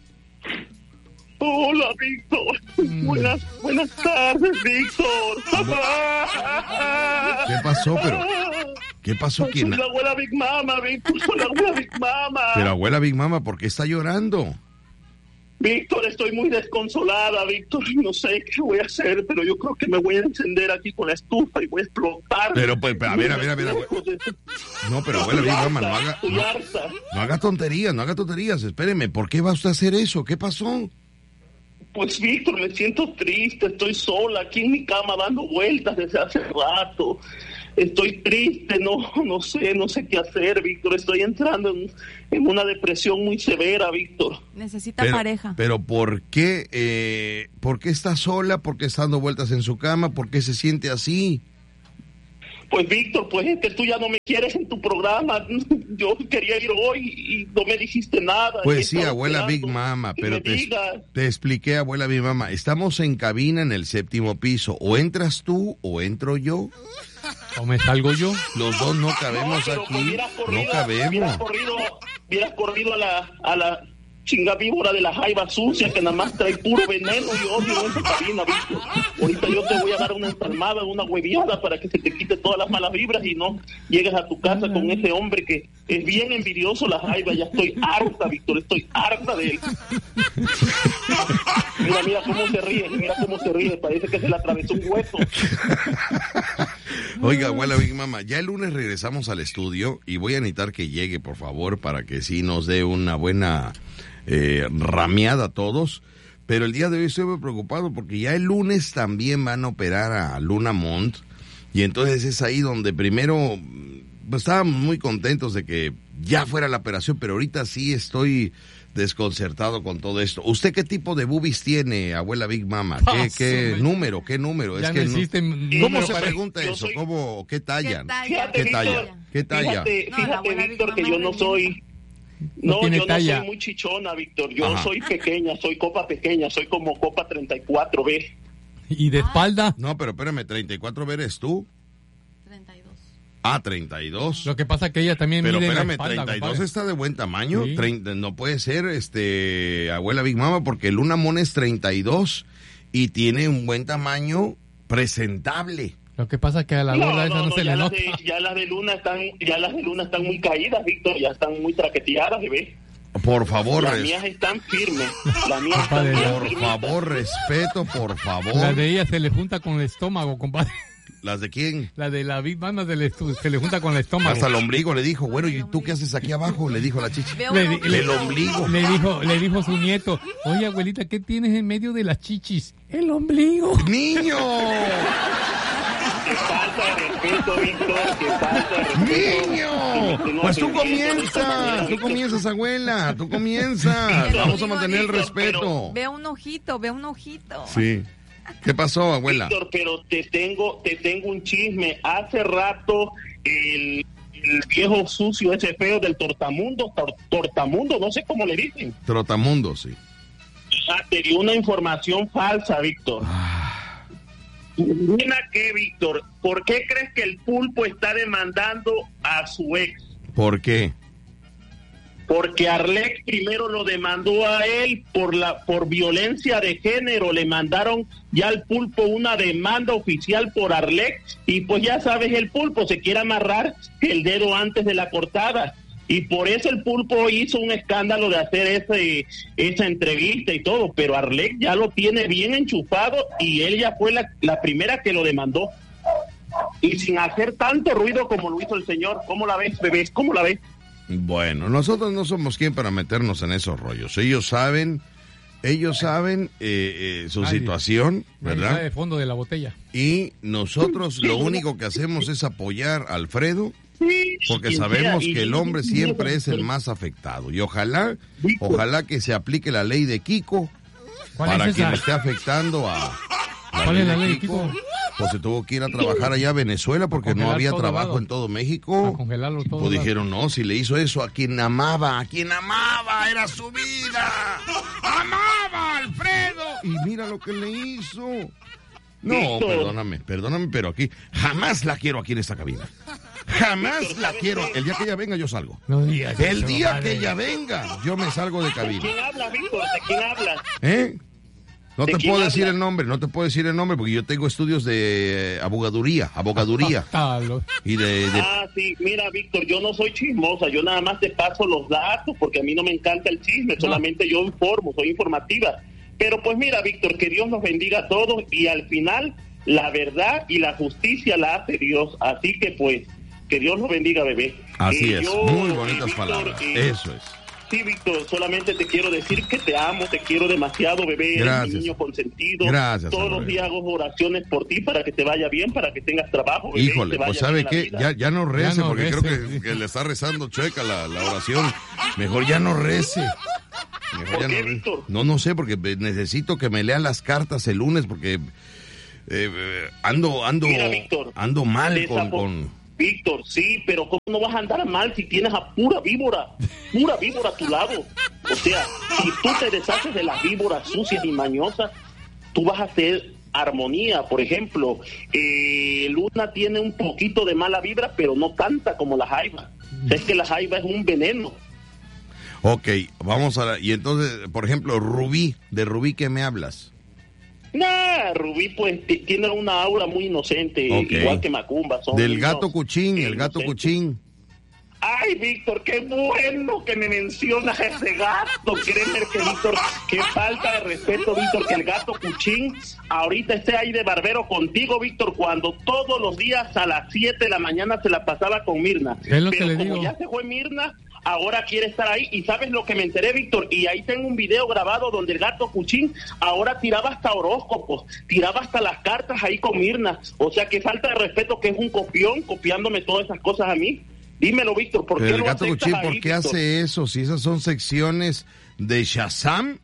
Hola, Víctor. Mm. Buenas, buenas tardes, Víctor. ¿Qué pasó, pero? ¿Qué pasó? Soy ¿Quién? la abuela Big Mama, Víctor. Soy la abuela Big Mama. Pero abuela Big Mama, ¿por qué está llorando? Víctor, estoy muy desconsolada, Víctor. No sé qué voy a hacer, pero yo creo que me voy a encender aquí con la estufa y voy a explotar. Pero, pues, a ver, a ver, a ver. A ver. No, pero abuela Big Mama, no haga, no, no haga tonterías, no haga tonterías. Espéreme, ¿por qué va usted a hacer eso? ¿Qué pasó? Pues, Víctor, me siento triste. Estoy sola aquí en mi cama dando vueltas desde hace rato. Estoy triste, no no sé, no sé qué hacer, Víctor. Estoy entrando en, en una depresión muy severa, Víctor. Necesita pero, pareja. Pero ¿por qué, eh, por qué está sola? ¿Por qué está dando vueltas en su cama? ¿Por qué se siente así? Pues, Víctor, pues es que tú ya no me quieres en tu programa. Yo quería ir hoy y no me dijiste nada. Pues sí, abuela Big Mama, pero te, te expliqué, abuela Big Mama. Estamos en cabina en el séptimo piso. O entras tú o entro yo. ¿O me salgo yo? Los dos no cabemos no, aquí, corrido, no cabemos. Hubieras corrido, hubieras corrido a la, a la chinga víbora de la jaiba sucia que nada más trae puro veneno y odio en esa cabina, Víctor. Ahorita yo te voy a dar una ensalmada, una hueviada para que se te quite todas las malas vibras y no llegues a tu casa con ese hombre que es bien envidioso, la jaiba. Ya estoy harta, Víctor, estoy harta de él. Mira, mira cómo se ríe, mira cómo se ríe, parece que se le atravesó un hueso. Oiga, abuela Big Mama, ya el lunes regresamos al estudio y voy a necesitar que llegue, por favor, para que sí nos dé una buena eh, rameada a todos. Pero el día de hoy estoy muy preocupado porque ya el lunes también van a operar a Luna Mont y entonces es ahí donde primero pues, estábamos muy contentos de que ya fuera la operación, pero ahorita sí estoy desconcertado con todo esto. ¿Usted qué tipo de boobies tiene, abuela Big Mama? ¿Qué, oh, qué sí, número? ¿Qué número? Ya Es no que existe no... ¿Cómo se pregunta eso? Soy... ¿Cómo? ¿Qué talla? ¿Qué talla? ¿Qué talla? ¿Qué talla? Fíjate, fíjate no, Víctor, que yo no soy... No, no yo talla. no soy muy chichona, Víctor. Yo Ajá. soy pequeña, soy copa pequeña, soy como copa treinta y cuatro B. ¿Y de espalda? No, pero espérame, ¿treinta y cuatro B eres tú? treinta y dos. Ah, treinta y dos. Lo que pasa es que ella también Pero mide espérame, la espalda, treinta y dos compadre. está de buen tamaño. Sí. treinta, no puede ser, este, abuela Big Mama, porque Luna Mon es treinta y dos y tiene un buen tamaño presentable. Lo que pasa es que a la abuela no, esa no, no se le nota. De, ya las de Luna están, ya las de Luna están muy caídas, Víctor, ya están muy traqueteadas, ¿ves? Por favor, las res... mías están firmes. Las mías compadre, están por firmes. favor, respeto, por favor. La de ella se le junta con el estómago, compadre. ¿Las de quién? La de la Big Mama se le, se le junta con el estómago. Hasta el ombligo le dijo, bueno, ¿y tú qué haces aquí abajo? Le dijo la chichi. Le, le, el ombligo. Le dijo, le dijo su nieto, oye, abuelita, ¿qué tienes en medio de las chichis? El ombligo. ¡Niño! ¡Qué falta de respeto, Víctor! ¡Qué falta de respeto! ¡Niño! Pues tú comienzas, tú comienzas, abuela, tú comienzas. Vamos a mantener el respeto. Ve un ojito, ve un ojito. Sí. ¿Qué pasó, abuela? Víctor, pero te tengo, te tengo un chisme. Hace rato el, el viejo sucio ese feo del tortamundo, tor, tortamundo, no sé cómo le dicen. Trotamundo, sí. Ah, te dio una información falsa, Víctor. Ah. Mira que, Víctor, ¿por qué crees que el pulpo está demandando a su ex? ¿Por qué? Porque Arlex primero lo demandó a él por la por violencia de género. Le mandaron ya al pulpo una demanda oficial por Arlex y pues ya sabes, el pulpo se quiere amarrar el dedo antes de la cortada y por eso el pulpo hizo un escándalo de hacer ese esa entrevista y todo, pero Arlex ya lo tiene bien enchufado y él ya fue la, la primera que lo demandó y sin hacer tanto ruido como lo hizo el señor. ¿Cómo la ves, bebés? ¿Cómo la ves? Bueno, nosotros no somos quien para meternos en esos rollos. Ellos saben, ellos saben eh, eh, su Nadie. situación, ¿verdad? Nadie de fondo de la botella. Y nosotros lo único que hacemos es apoyar a Alfredo, porque sabemos que el hombre siempre es el más afectado. Y ojalá, ojalá que se aplique la ley de Kiko para que le esté afectando a... La ¿Cuál es la ley de Kiko? Kiko? Pues se tuvo que ir a trabajar allá a Venezuela porque no había trabajo lado. en todo México. A congelarlo todo. Pues dijeron, no, si le hizo eso a quien amaba, a quien amaba, era su vida. Amaba al y mira lo que le hizo. No, Víctor. perdóname, perdóname, pero aquí jamás la quiero aquí en esta cabina. Jamás Víctor, la ¿sabes quiero. qué? El día que ella venga, yo salgo. No digas El eso, día madre. que ella venga, yo me salgo de ¿De cabina. quién hablas, Víctor? ¿De quién hablas? ¿Eh? No ¿De te quién puedo decir hablas? el nombre, no te puedo decir el nombre porque yo tengo estudios de eh, abogaduría, abogaduría. y de, de- Ah, sí, mira, Víctor, yo no soy chismosa, yo nada más te paso los datos porque a mí no me encanta el chisme, solamente yo informo, soy informativa. Pero pues mira, Víctor, que Dios los bendiga a todos y al final la verdad y la justicia la hace Dios. Así que pues, que Dios los bendiga, bebé. Así Eh, es, yo, muy eh, bonitas Víctor, palabras. eh, Eso es. Sí, Víctor, solamente te quiero decir que te amo, te quiero demasiado, bebé. Eres Gracias. mi niño consentido. Gracias, Todos Alfredo. los días hago oraciones por ti para que te vaya bien, para que tengas trabajo, bebé. y Híjole, te vaya pues ¿sabe bien la qué? vida. Ya, ya no rece, Ya no porque rece, creo que, sí. que le está rezando chueca la, la oración. Mejor ya no rece. Mejor ¿Por ya qué, no, rece. Víctor? no, no sé, porque necesito que me lean las cartas el lunes, porque eh, eh, ando, ando, Mira, Víctor, ando mal Desapo- con, con... Víctor, sí, pero ¿cómo no vas a andar mal si tienes a pura víbora, pura víbora a tu lado? O sea, si tú te deshaces de las víboras sucias y mañosas, tú vas a hacer armonía. Por ejemplo, eh, Luna tiene un poquito de mala vibra, pero no tanta como la jaiba. O sea, es que la jaiba es un veneno. Ok, vamos a... la- Y entonces, por ejemplo, Rubí, ¿de Rubí qué me hablas? Nah, Rubí pues t- tiene una aura muy inocente, Ok. igual que Macumba. Son Del unos- gato Cuchín, eh, el gato inocentes. Cuchín. Ay, Víctor, qué bueno que me mencionas a ese gato. Créeme que, Víctor, qué falta de respeto, Víctor, que el gato Cuchín ahorita esté ahí de barbero contigo, Víctor, cuando todos los días a las siete de la mañana se la pasaba con Mirna. Es lo que Pero le como digo. ya se fue Mirna, ahora quiere estar ahí. Y ¿sabes lo que me enteré, Víctor? Y ahí tengo un video grabado donde el gato Cuchín ahora tiraba hasta horóscopos, tiraba hasta las cartas ahí con Mirna. O sea, que falta de respeto, que es un copión, copiándome todas esas cosas a mí. Dímelo, Víctor, ¿por qué El lo gato aceptas Cuchín, ahí, ¿por qué Víctor? hace eso? Si esas son secciones de Shazam,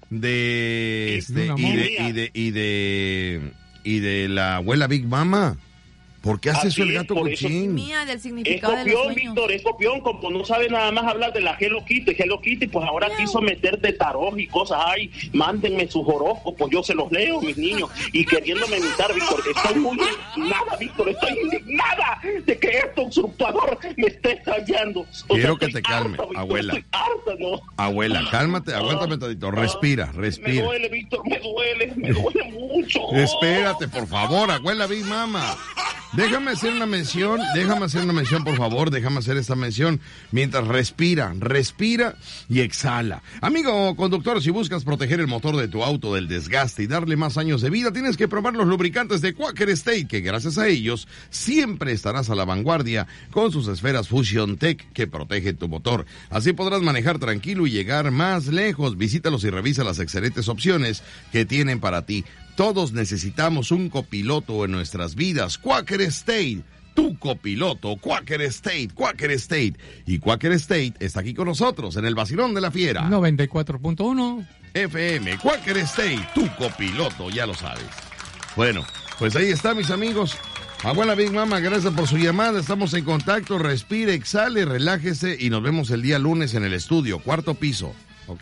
de, este, Luna y, Moon. de, y de y de y de la abuela Big Mama. ¿Por qué hace Así eso el es, gato por eso- Cuchín? Mía, del Es significado de los copión, sueños. Víctor, es copión, como no sabe nada más hablar de la Hello Kitty, Hello Kitty, pues ahora quiso meter de tarot y cosas. Ay, mándenme sus horóscopos, yo se los leo, mis niños, y queriéndome imitar, Víctor. Estoy muy indignada, Víctor, estoy indignada de que este usurpador me esté fallando. O Quiero sea, que te estoy calme, harta, Víctor, abuela. Estoy harta, ¿no? Abuela, cálmate, aguántame tantito, respira, Me respira. duele, Víctor, me duele, me duele mucho. Espérate, por favor, abuela Big Mama. Déjame hacer una mención, déjame hacer una mención, por favor, déjame hacer esta mención mientras respira, respira y exhala. Amigo conductor, si buscas proteger el motor de tu auto del desgaste y darle más años de vida, tienes que probar los lubricantes de Quaker State, que gracias a ellos siempre estarás a la vanguardia con sus esferas Fusion Tech que protegen tu motor. Así podrás manejar tranquilo y llegar más lejos. Visítalos y revisa las excelentes opciones que tienen para ti. Todos necesitamos un copiloto en nuestras vidas. Quaker State, tu copiloto. Quaker State, Quaker State. Y Quaker State está aquí con nosotros en el Vacilón de la Fiera. noventa y cuatro punto uno. F M, Quaker State, tu copiloto, ya lo sabes. Bueno, pues ahí está, mis amigos. Abuela Big Mama, gracias por su llamada. Estamos en contacto. Respire, exhale, relájese y nos vemos el día lunes en el estudio, cuarto piso. ¿Ok?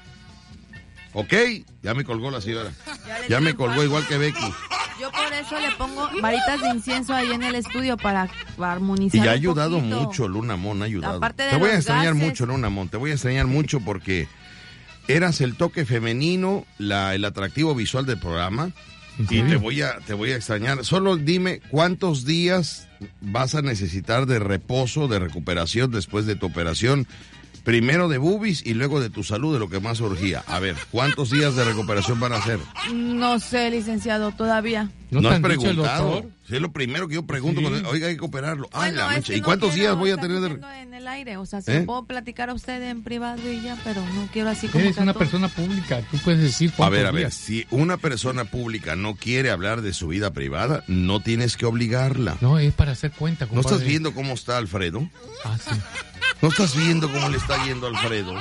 ¿Ok? Ya me colgó la señora. Ya le Ya di me un colgó paso. igual que Becky. Yo por eso le pongo varitas de incienso ahí en el estudio para, para armonizar. Y ha un ayudado poquito. mucho, Luna Mon, ha ayudado. Aparte de Te voy a los extrañar gases. mucho, Luna Mon, te voy a extrañar mucho porque eras el toque femenino, la, el atractivo visual del programa. ¿En Y serio? te voy a te voy a extrañar. Solo dime cuántos días vas a necesitar de reposo, de recuperación después de tu operación. Primero de boobies y luego de tu salud, de lo que más urgía. A ver, ¿cuántos días de recuperación van a ser? No sé, licenciado, todavía. ¿No, ¿No te has han dicho el preguntado? doctor? Sí, es lo primero que yo pregunto. Sí. Cuando, oiga, hay que operarlo. Ay, Bueno, la es mancha. que ¿Y no cuántos quiero días voy a estar tener de... diciendo en el aire, o sea, se ¿Eh? lo puedo platicar a usted en privado y ya, pero no quiero así como Eres que a una todo. persona pública, tú puedes decir A cuántos ver, a ver, días. si una persona pública no quiere hablar de su vida privada, no tienes que obligarla. No, es para hacer cuenta, ¿No compadre. estás viendo cómo está Alfredo? Ah, sí. ¿No estás viendo cómo le está yendo a Alfredo?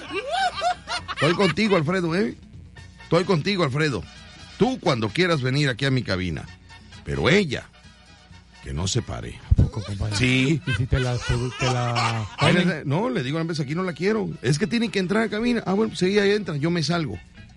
Estoy contigo, Alfredo, ¿eh? Estoy contigo, Alfredo. Tú cuando quieras venir aquí a mi cabina. Pero ella, que no se pare. ¿A poco, compadre? Sí. ¿Y si te la... Te la Ay, le- No, le digo a la vez, aquí no la quiero. Es que tiene que entrar a cabina. Ah, bueno, pues ella entra, yo me salgo.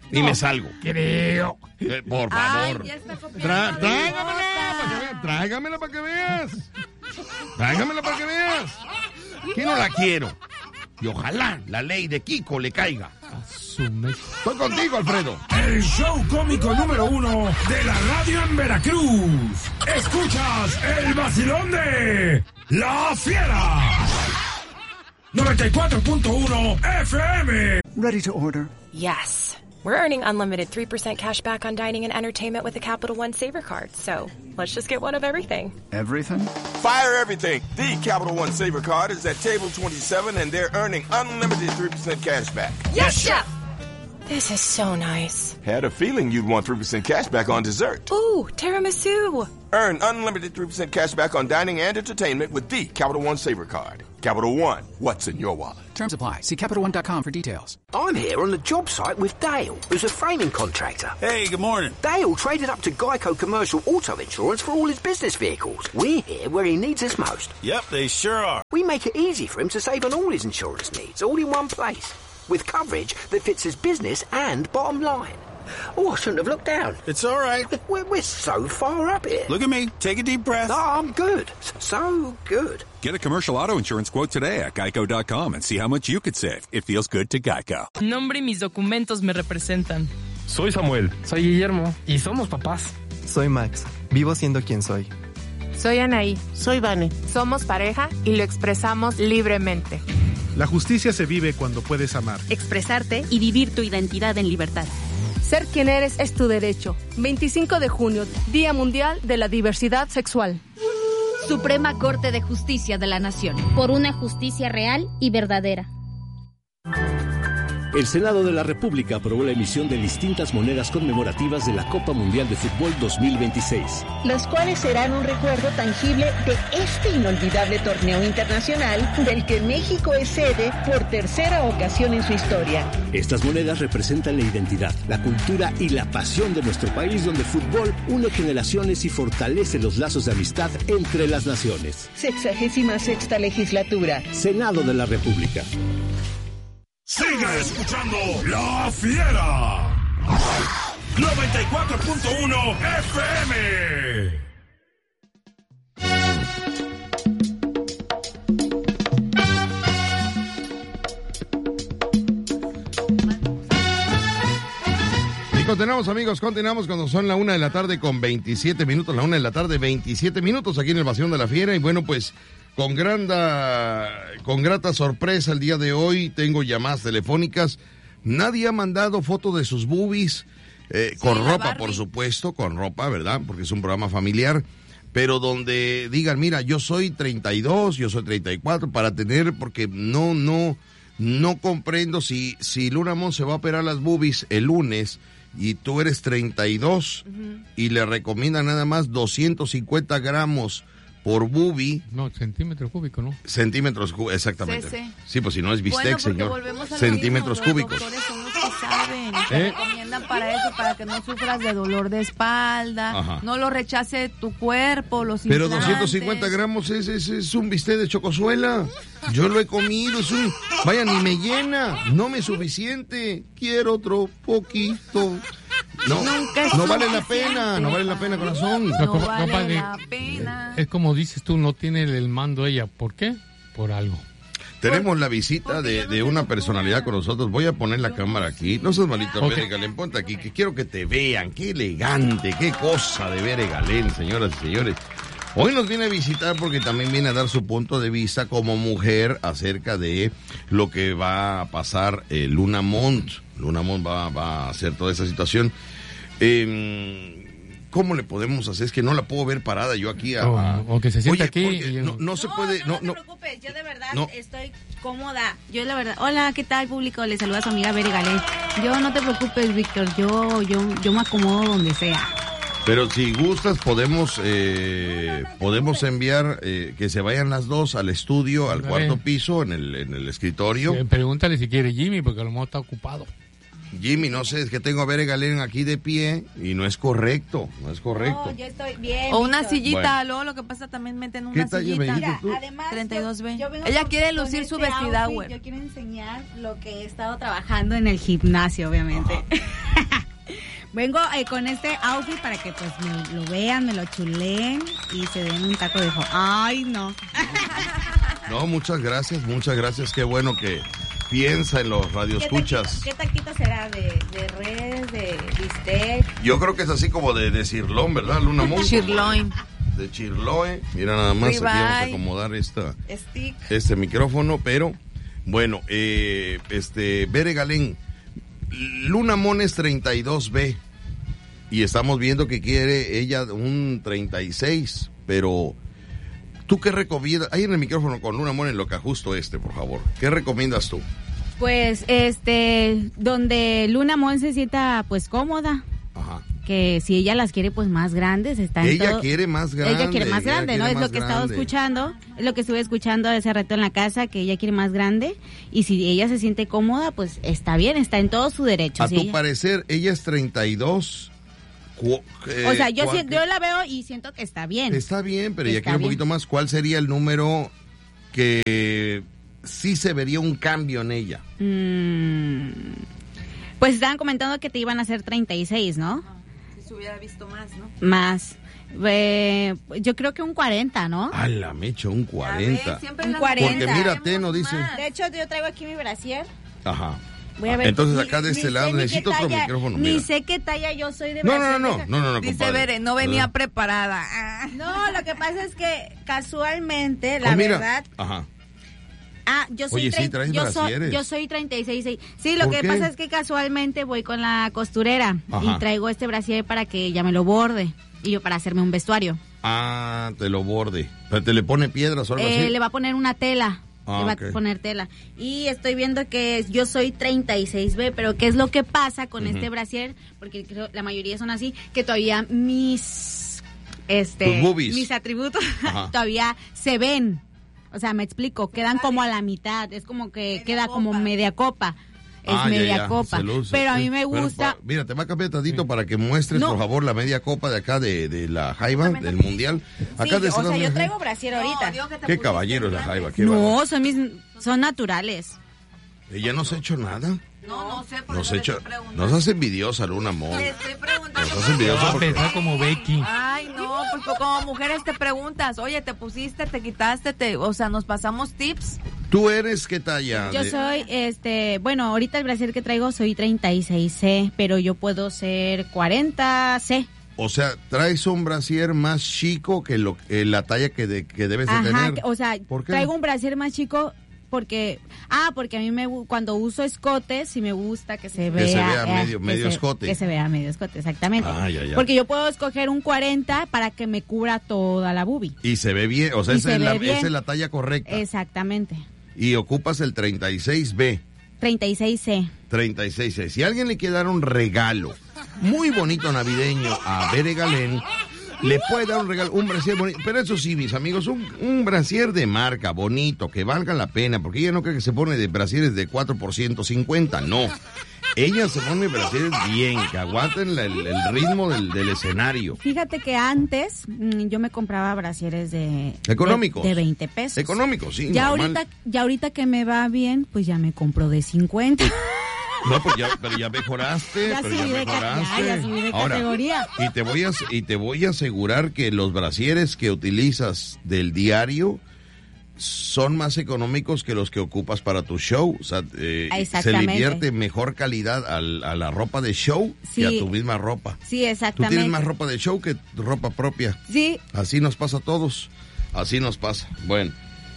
Y No. me salgo. Creo. Eh, por favor. Ay, ya está copiando Tra- mi tráigamela nota. para que veas. Tráigamela para que veas. Tráigamela para que veas. Que no la quiero. Y ojalá la ley de Kiko le caiga. Asume. Estoy contigo, Alfredo. El show cómico número uno de la radio en Veracruz. Escuchas el vacilón de La Fiera. noventa y cuatro punto uno F M. Ready to order. Yes. We're earning unlimited three percent cash back on dining and entertainment with the Capital One Saver Card. So let's just get one of everything. Everything? Fire everything. The Capital One Saver Card is at table twenty-seven and they're earning unlimited three percent cash back. Yes, Chef! This is so nice. Had a feeling you'd want three percent cash back on dessert. Ooh, tiramisu. Earn unlimited three percent cash back on dining and entertainment with the Capital One Saver Card. Capital One, what's in your wallet? Terms apply. See Capital One dot com for details. I'm here on the job site with Dale, who's a framing contractor. Hey, good morning. Dale traded up to Geico Commercial Auto Insurance for all his business vehicles. We're here where he needs us most. Yep, they sure are. We make it easy for him to save on all his insurance needs, all in one place, with coverage that fits his business and bottom line. Oh, I shouldn't have looked down. It's all right. We're, we're so far up here. Look at me. Take a deep breath. No, I'm good. So good. Get a commercial auto insurance quote today at geico dot com and see how much you could save. It feels good to Geico. Nombre y mis documentos me representan. Soy Samuel. Soy Guillermo. Y somos papás. Soy Max. Vivo siendo quien soy. Soy Anaí. Soy Vane. Somos pareja y lo expresamos libremente. La justicia se vive cuando puedes amar. Expresarte y vivir tu identidad en libertad. Ser quien eres es tu derecho. veinticinco de junio, Día Mundial de la Diversidad Sexual. Suprema Corte de Justicia de la Nación. Por una justicia real y verdadera. El Senado de la República aprobó la emisión de distintas monedas conmemorativas de la Copa Mundial de Fútbol dos mil veintiséis. Las cuales serán un recuerdo tangible de este inolvidable torneo internacional del que México es sede por tercera ocasión en su historia. Estas monedas representan la identidad, la cultura y la pasión de nuestro país, donde el fútbol une generaciones y fortalece los lazos de amistad entre las naciones. Sexagésima sexta legislatura. Senado de la República. Sigue escuchando La Fiera. noventa y cuatro punto uno F M. Y continuamos, amigos, continuamos cuando son la una de la tarde con veintisiete minutos, la una de la tarde, veintisiete minutos aquí en el Vacilón de la Fiera. Y bueno, pues con granda, con grata sorpresa el día de hoy tengo llamadas telefónicas. Nadie ha mandado foto de sus boobies, eh, sí, con ropa, Barbie. Por supuesto, con ropa, ¿verdad? Porque es un programa familiar. Pero donde digan, mira, yo soy treinta y dos, yo soy treinta y cuatro, para tener, porque no, no, no comprendo si, si Luna Mon se va a operar las boobies el lunes y tú eres treinta y dos uh-huh. y le recomiendan nada más doscientos cincuenta gramos por boobie. No, centímetros cúbicos, ¿no? Centímetros cúbicos, exactamente. Sí, sí. Sí, pues si no es bistec, bueno, señor. Centímetros mismo, cúbicos. Los doctores son los que saben. Te ¿Eh? recomiendan para eso, para que no sufras de dolor de espalda, Ajá. no lo rechace tu cuerpo, los Pero implantes. doscientos cincuenta gramos es, es, es un bistec de chocosuela. Yo lo he comido, es un... Vaya, ni me llena, no me es suficiente. Quiero otro poquito. No, no vale la pena, no vale la pena, corazón. No, no, no vale, vale la pena. Es como dices tú, no tiene el mando ella. ¿Por qué? Por algo. Tenemos la visita de, de una personalidad con nosotros. Voy a poner la cámara aquí. No seas malito, okay. Bere Galén, ponte aquí, que quiero que te vean. Qué elegante, qué cosa de Bere Galén, señoras y señores. Hoy nos viene a visitar porque también viene a dar su punto de vista como mujer acerca de lo que va a pasar eh, Luna Mont. Luna Mont va, va a hacer toda esa situación. Eh, ¿Cómo le podemos hacer? Es que no la puedo ver parada yo aquí. A, o, o que se sienta Oye, aquí. Y... No, no se no, puede. No, no, no, no no te preocupes, yo de verdad no. estoy cómoda. Yo la verdad. Hola, ¿qué tal, público? Le saluda a su amiga Bere Galén. Yo no te preocupes, Víctor. Yo, yo, yo me acomodo donde sea. Pero si gustas, podemos eh, podemos enviar eh, que se vayan las dos al estudio, al cuarto piso, en el, en el escritorio. Sí, pregúntale si quiere Jimmy, porque a lo mejor está ocupado. Jimmy, no sé, es que tengo a Bere Galén aquí de pie y no es correcto, no es correcto. No, yo estoy bien. O una Víctor. sillita, Bueno. luego lo que pasa también meten ¿Qué una talla sillita. me dijiste Mira, tú? además, treinta y dos B. yo- yo vengo Ella con- quiere con lucir este su vestida, outfit. güey. Yo quiero enseñar lo que he estado trabajando en el gimnasio, obviamente. Vengo eh, con este outfit para que pues me lo vean, me lo chuleen y se den un taco de jo- Ay, no. No, muchas gracias, muchas gracias, qué bueno que piensa en los radioescuchas. ¿Qué taquito será? ¿De, de res, de bistec? Yo creo que es así como de, de cirlón, ¿verdad, Luna Monzo? Chirloin. De chirloe. Mira, nada más aquí vamos a Ribeye. acomodar esta, Stick. este micrófono, pero bueno, eh, este, Bere Galén, Luna Mon es treinta y dos B y estamos viendo que quiere ella un treinta y seis, pero ¿tú qué recomiendas? Ahí en el micrófono con Luna Mon en lo que ajusto este, por favor. ¿Qué recomiendas tú? Pues, este, donde Luna Mon se sienta pues cómoda. Ajá. Que si ella las quiere pues más grandes, está en Ella todo- quiere más grande. Ella quiere más ella grande, quiere ¿no? Es más lo que he estado grande. escuchando, es lo que estuve escuchando hace rato en la casa, que ella quiere más grande y si ella se siente cómoda, pues está bien, está en todo su derecho. A si tu ella- parecer, ella es treinta y dos. cu- eh, O sea, yo, ¿cuál- si- yo la veo y siento que está bien. Está bien, pero ya Está quiero un bien. poquito más. ¿Cuál sería el número que sí se vería un cambio en ella? Mm, pues estaban comentando que te iban a hacer treinta y seis, ¿no? Si se hubiera visto más, ¿no? Más. Eh, yo creo que un cuarenta, ¿no? A la mecha, un cuarenta. Un cuarenta. Porque mira, Teno dice. De hecho, yo traigo aquí mi brasier. Ajá. Voy a ver. Entonces Ni- acá de ni este sé lado ni qué necesito otro talla- micrófono. Ni Mira. sé qué talla yo soy de No, no, brasier. no, no, no, no, no, Dice compadre. Bere, no venía ¿Verdad? preparada. Ah. No, lo que pasa es que casualmente, la Oh, mira. verdad. Ajá. Ah, yo soy, Oye, sí, trein- traes yo, soy brasieres. yo soy treinta y seis. seis. Sí, lo ¿Por que qué? pasa es que casualmente voy con la costurera Ajá. y traigo este brasier para que ella me lo borde y yo para hacerme un vestuario. Ah, te lo borde. Pero te le pone piedras o algo Eh, así. le va a poner una tela. Ah, le va ok. a poner tela. Y estoy viendo que yo soy treinta y seis B, pero ¿qué es lo que pasa con Ujú. este brasier? Porque creo la mayoría son así, que todavía mis este Tus boobies. mis atributos Ajá. todavía se ven. O sea, me explico, quedan como a la mitad, es como que queda como media copa. Es Ah, ya, media ya, copa. se luce, Pero a sí. mí me Pero, gusta. pa- mira, te va a cambiar tantito para que muestres, No. por favor, la media copa de acá de, de la Jaiba, del Mundial. Acá Sí, de o sea, este yo lado, traigo brasier ahorita. Qué caballero es la Jaiba, qué bárbaro. No, son mis son naturales. Ella no se ha hecho nada. No, no sé, por Nos, eso ha le hecho, estoy preguntando. nos hace envidiosa, Luna Mon. Le estoy preguntando. Nos hace envidiosa Va a porque... pensar como Becky. Ay, no, pues, pues, como mujeres te preguntas, oye, te pusiste, te quitaste, te, o sea, nos pasamos tips. ¿Tú eres qué talla? Yo de- soy, este, bueno, ahorita el brasier que traigo soy treinta y seis C, pero yo puedo ser cuarenta C. O sea, traes un brasier más chico que lo, eh, la talla que, de- que debes de Ajá, tener. que- o sea, ¿Por qué? traigo un brasier más chico porque, ah, porque a mí me gu- cuando uso escotes sí me gusta que se Que vea, se vea eh, medio- que medio se- escote. que se vea medio escote, exactamente. Ah, ya, ya. Porque yo puedo escoger un cuarenta para que me cubra toda la boobie. Y se ve bien, o sea, Y esa se es, la, ve bien. esa es la talla correcta. Exactamente. Y ocupas el treinta y seis B. treinta y seis C. treinta y seis C. Si alguien le quiere dar un regalo muy bonito navideño a Bere Galén, le puede dar un regalo, un brasier bonito. Pero eso sí, mis amigos, un, un brasier de marca, bonito, que valga la pena, porque ella no cree que se pone de brasieres de cuatro por ciento cincuenta, no. Ella se pone brasieres bien, que aguanten la- el, el ritmo del, del escenario. Fíjate que antes mm, yo me compraba brasieres de Económicos. de, de veinte pesos. Económicos, sí, Ya normal. ahorita, ya ahorita que me va bien, pues ya me compro de cincuenta. No, pues ya, pero ya mejoraste, Ya pero subí ya de ca- mejoraste. ya, ya subí de Ahora, categoría. Y te voy a y te voy a asegurar que los brasieres que utilizas del diario son más económicos que los que ocupas para tu show. O sea, eh, se le Exactamente. invierte mejor calidad al- a la ropa de show Sí. que a tu misma ropa. Sí, Tú exactamente. tienes más ropa de show que tu ropa propia. Sí, Así nos pasa a todos. Así nos pasa. Bueno,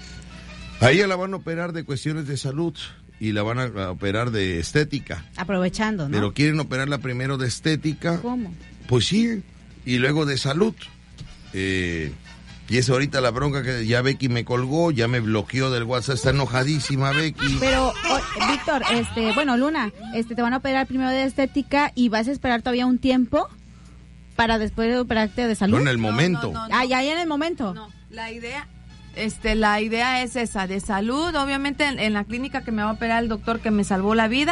a ella la van a operar de cuestiones de salud y la van a operar de estética. aprovechando, ¿no? Pero quieren operarla primero de estética. ¿Cómo? Pues sí, y luego de salud. Eh, y es ahorita la bronca que ya Becky me colgó, ya me bloqueó del WhatsApp, está enojadísima Becky. Pero, oh, Víctor, este, bueno, Luna, este, te van a operar primero de estética y vas a esperar todavía un tiempo para después de operarte de salud. No, en el momento. no, no. Ah, ya, ya en el momento. No, la idea, este, la idea es esa, de salud, obviamente en, en la clínica que me va a operar el doctor que me salvó la vida,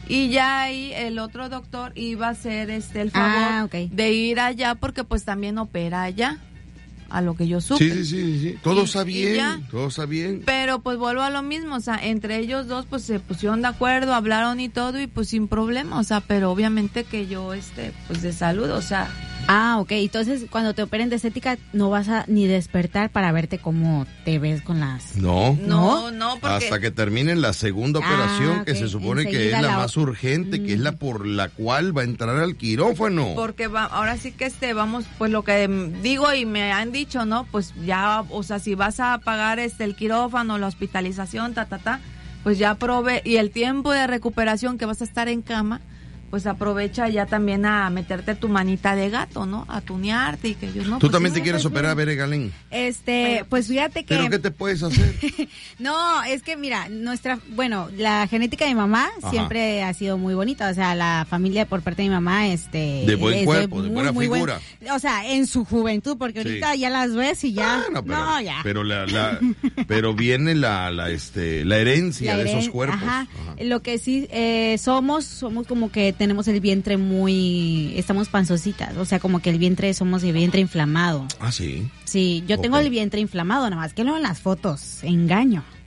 Y ya ahí el otro doctor iba a hacer este el favor Ah, ok. de ir allá porque pues también opera allá, a lo que yo supe. Sí, sí, sí, sí. Todo Y- está y bien, ya. todo está bien. Pero pues vuelvo a lo mismo, o sea, entre ellos dos pues se pusieron de acuerdo, hablaron y todo y pues sin problema, o sea, pero obviamente que yo este pues de salud, o sea, Ah, ok. Entonces, cuando te operen de estética, no vas a ni despertar para verte cómo te ves con las... No. no, no, porque Hasta que termine la segunda Ah, operación, que ok. se supone que Enseguida es la la- más urgente, que es la por la cual va a entrar al quirófano. porque va, ahora sí que este vamos, pues lo que mm, digo y me han dicho, ¿no? Pues ya, o sea, si vas a pagar este el quirófano, la hospitalización, ta ta ta, pues ya prove y el tiempo de recuperación que vas a estar en cama, pues aprovecha ya también a meterte tu manita de gato, ¿no? A tunearte y que yo no. Tú pues, también sí, te quieres pues, operar, Bere Galén. Este, pues fíjate que... ¿Pero qué te puedes hacer? No, es que mira, nuestra, bueno, la genética de mi mamá Ajá. siempre ha sido muy bonita, o sea, la familia por parte de mi mamá, este... De buen es cuerpo, de buena buen- figura. o sea, en su juventud, porque Sí. ahorita ya las ves y ya... Bueno, pero, no, ya. pero la, la- pero viene la, la, este, la herencia La de esos heren- cuerpos. Ajá. Ajá. Lo que sí eh, somos, somos como que tenemos el vientre muy, estamos panzocitas, o sea, como que el vientre, somos el vientre inflamado. Ah, sí. Sí, yo tengo Ok. el vientre inflamado, nada más que no en las fotos, engaño.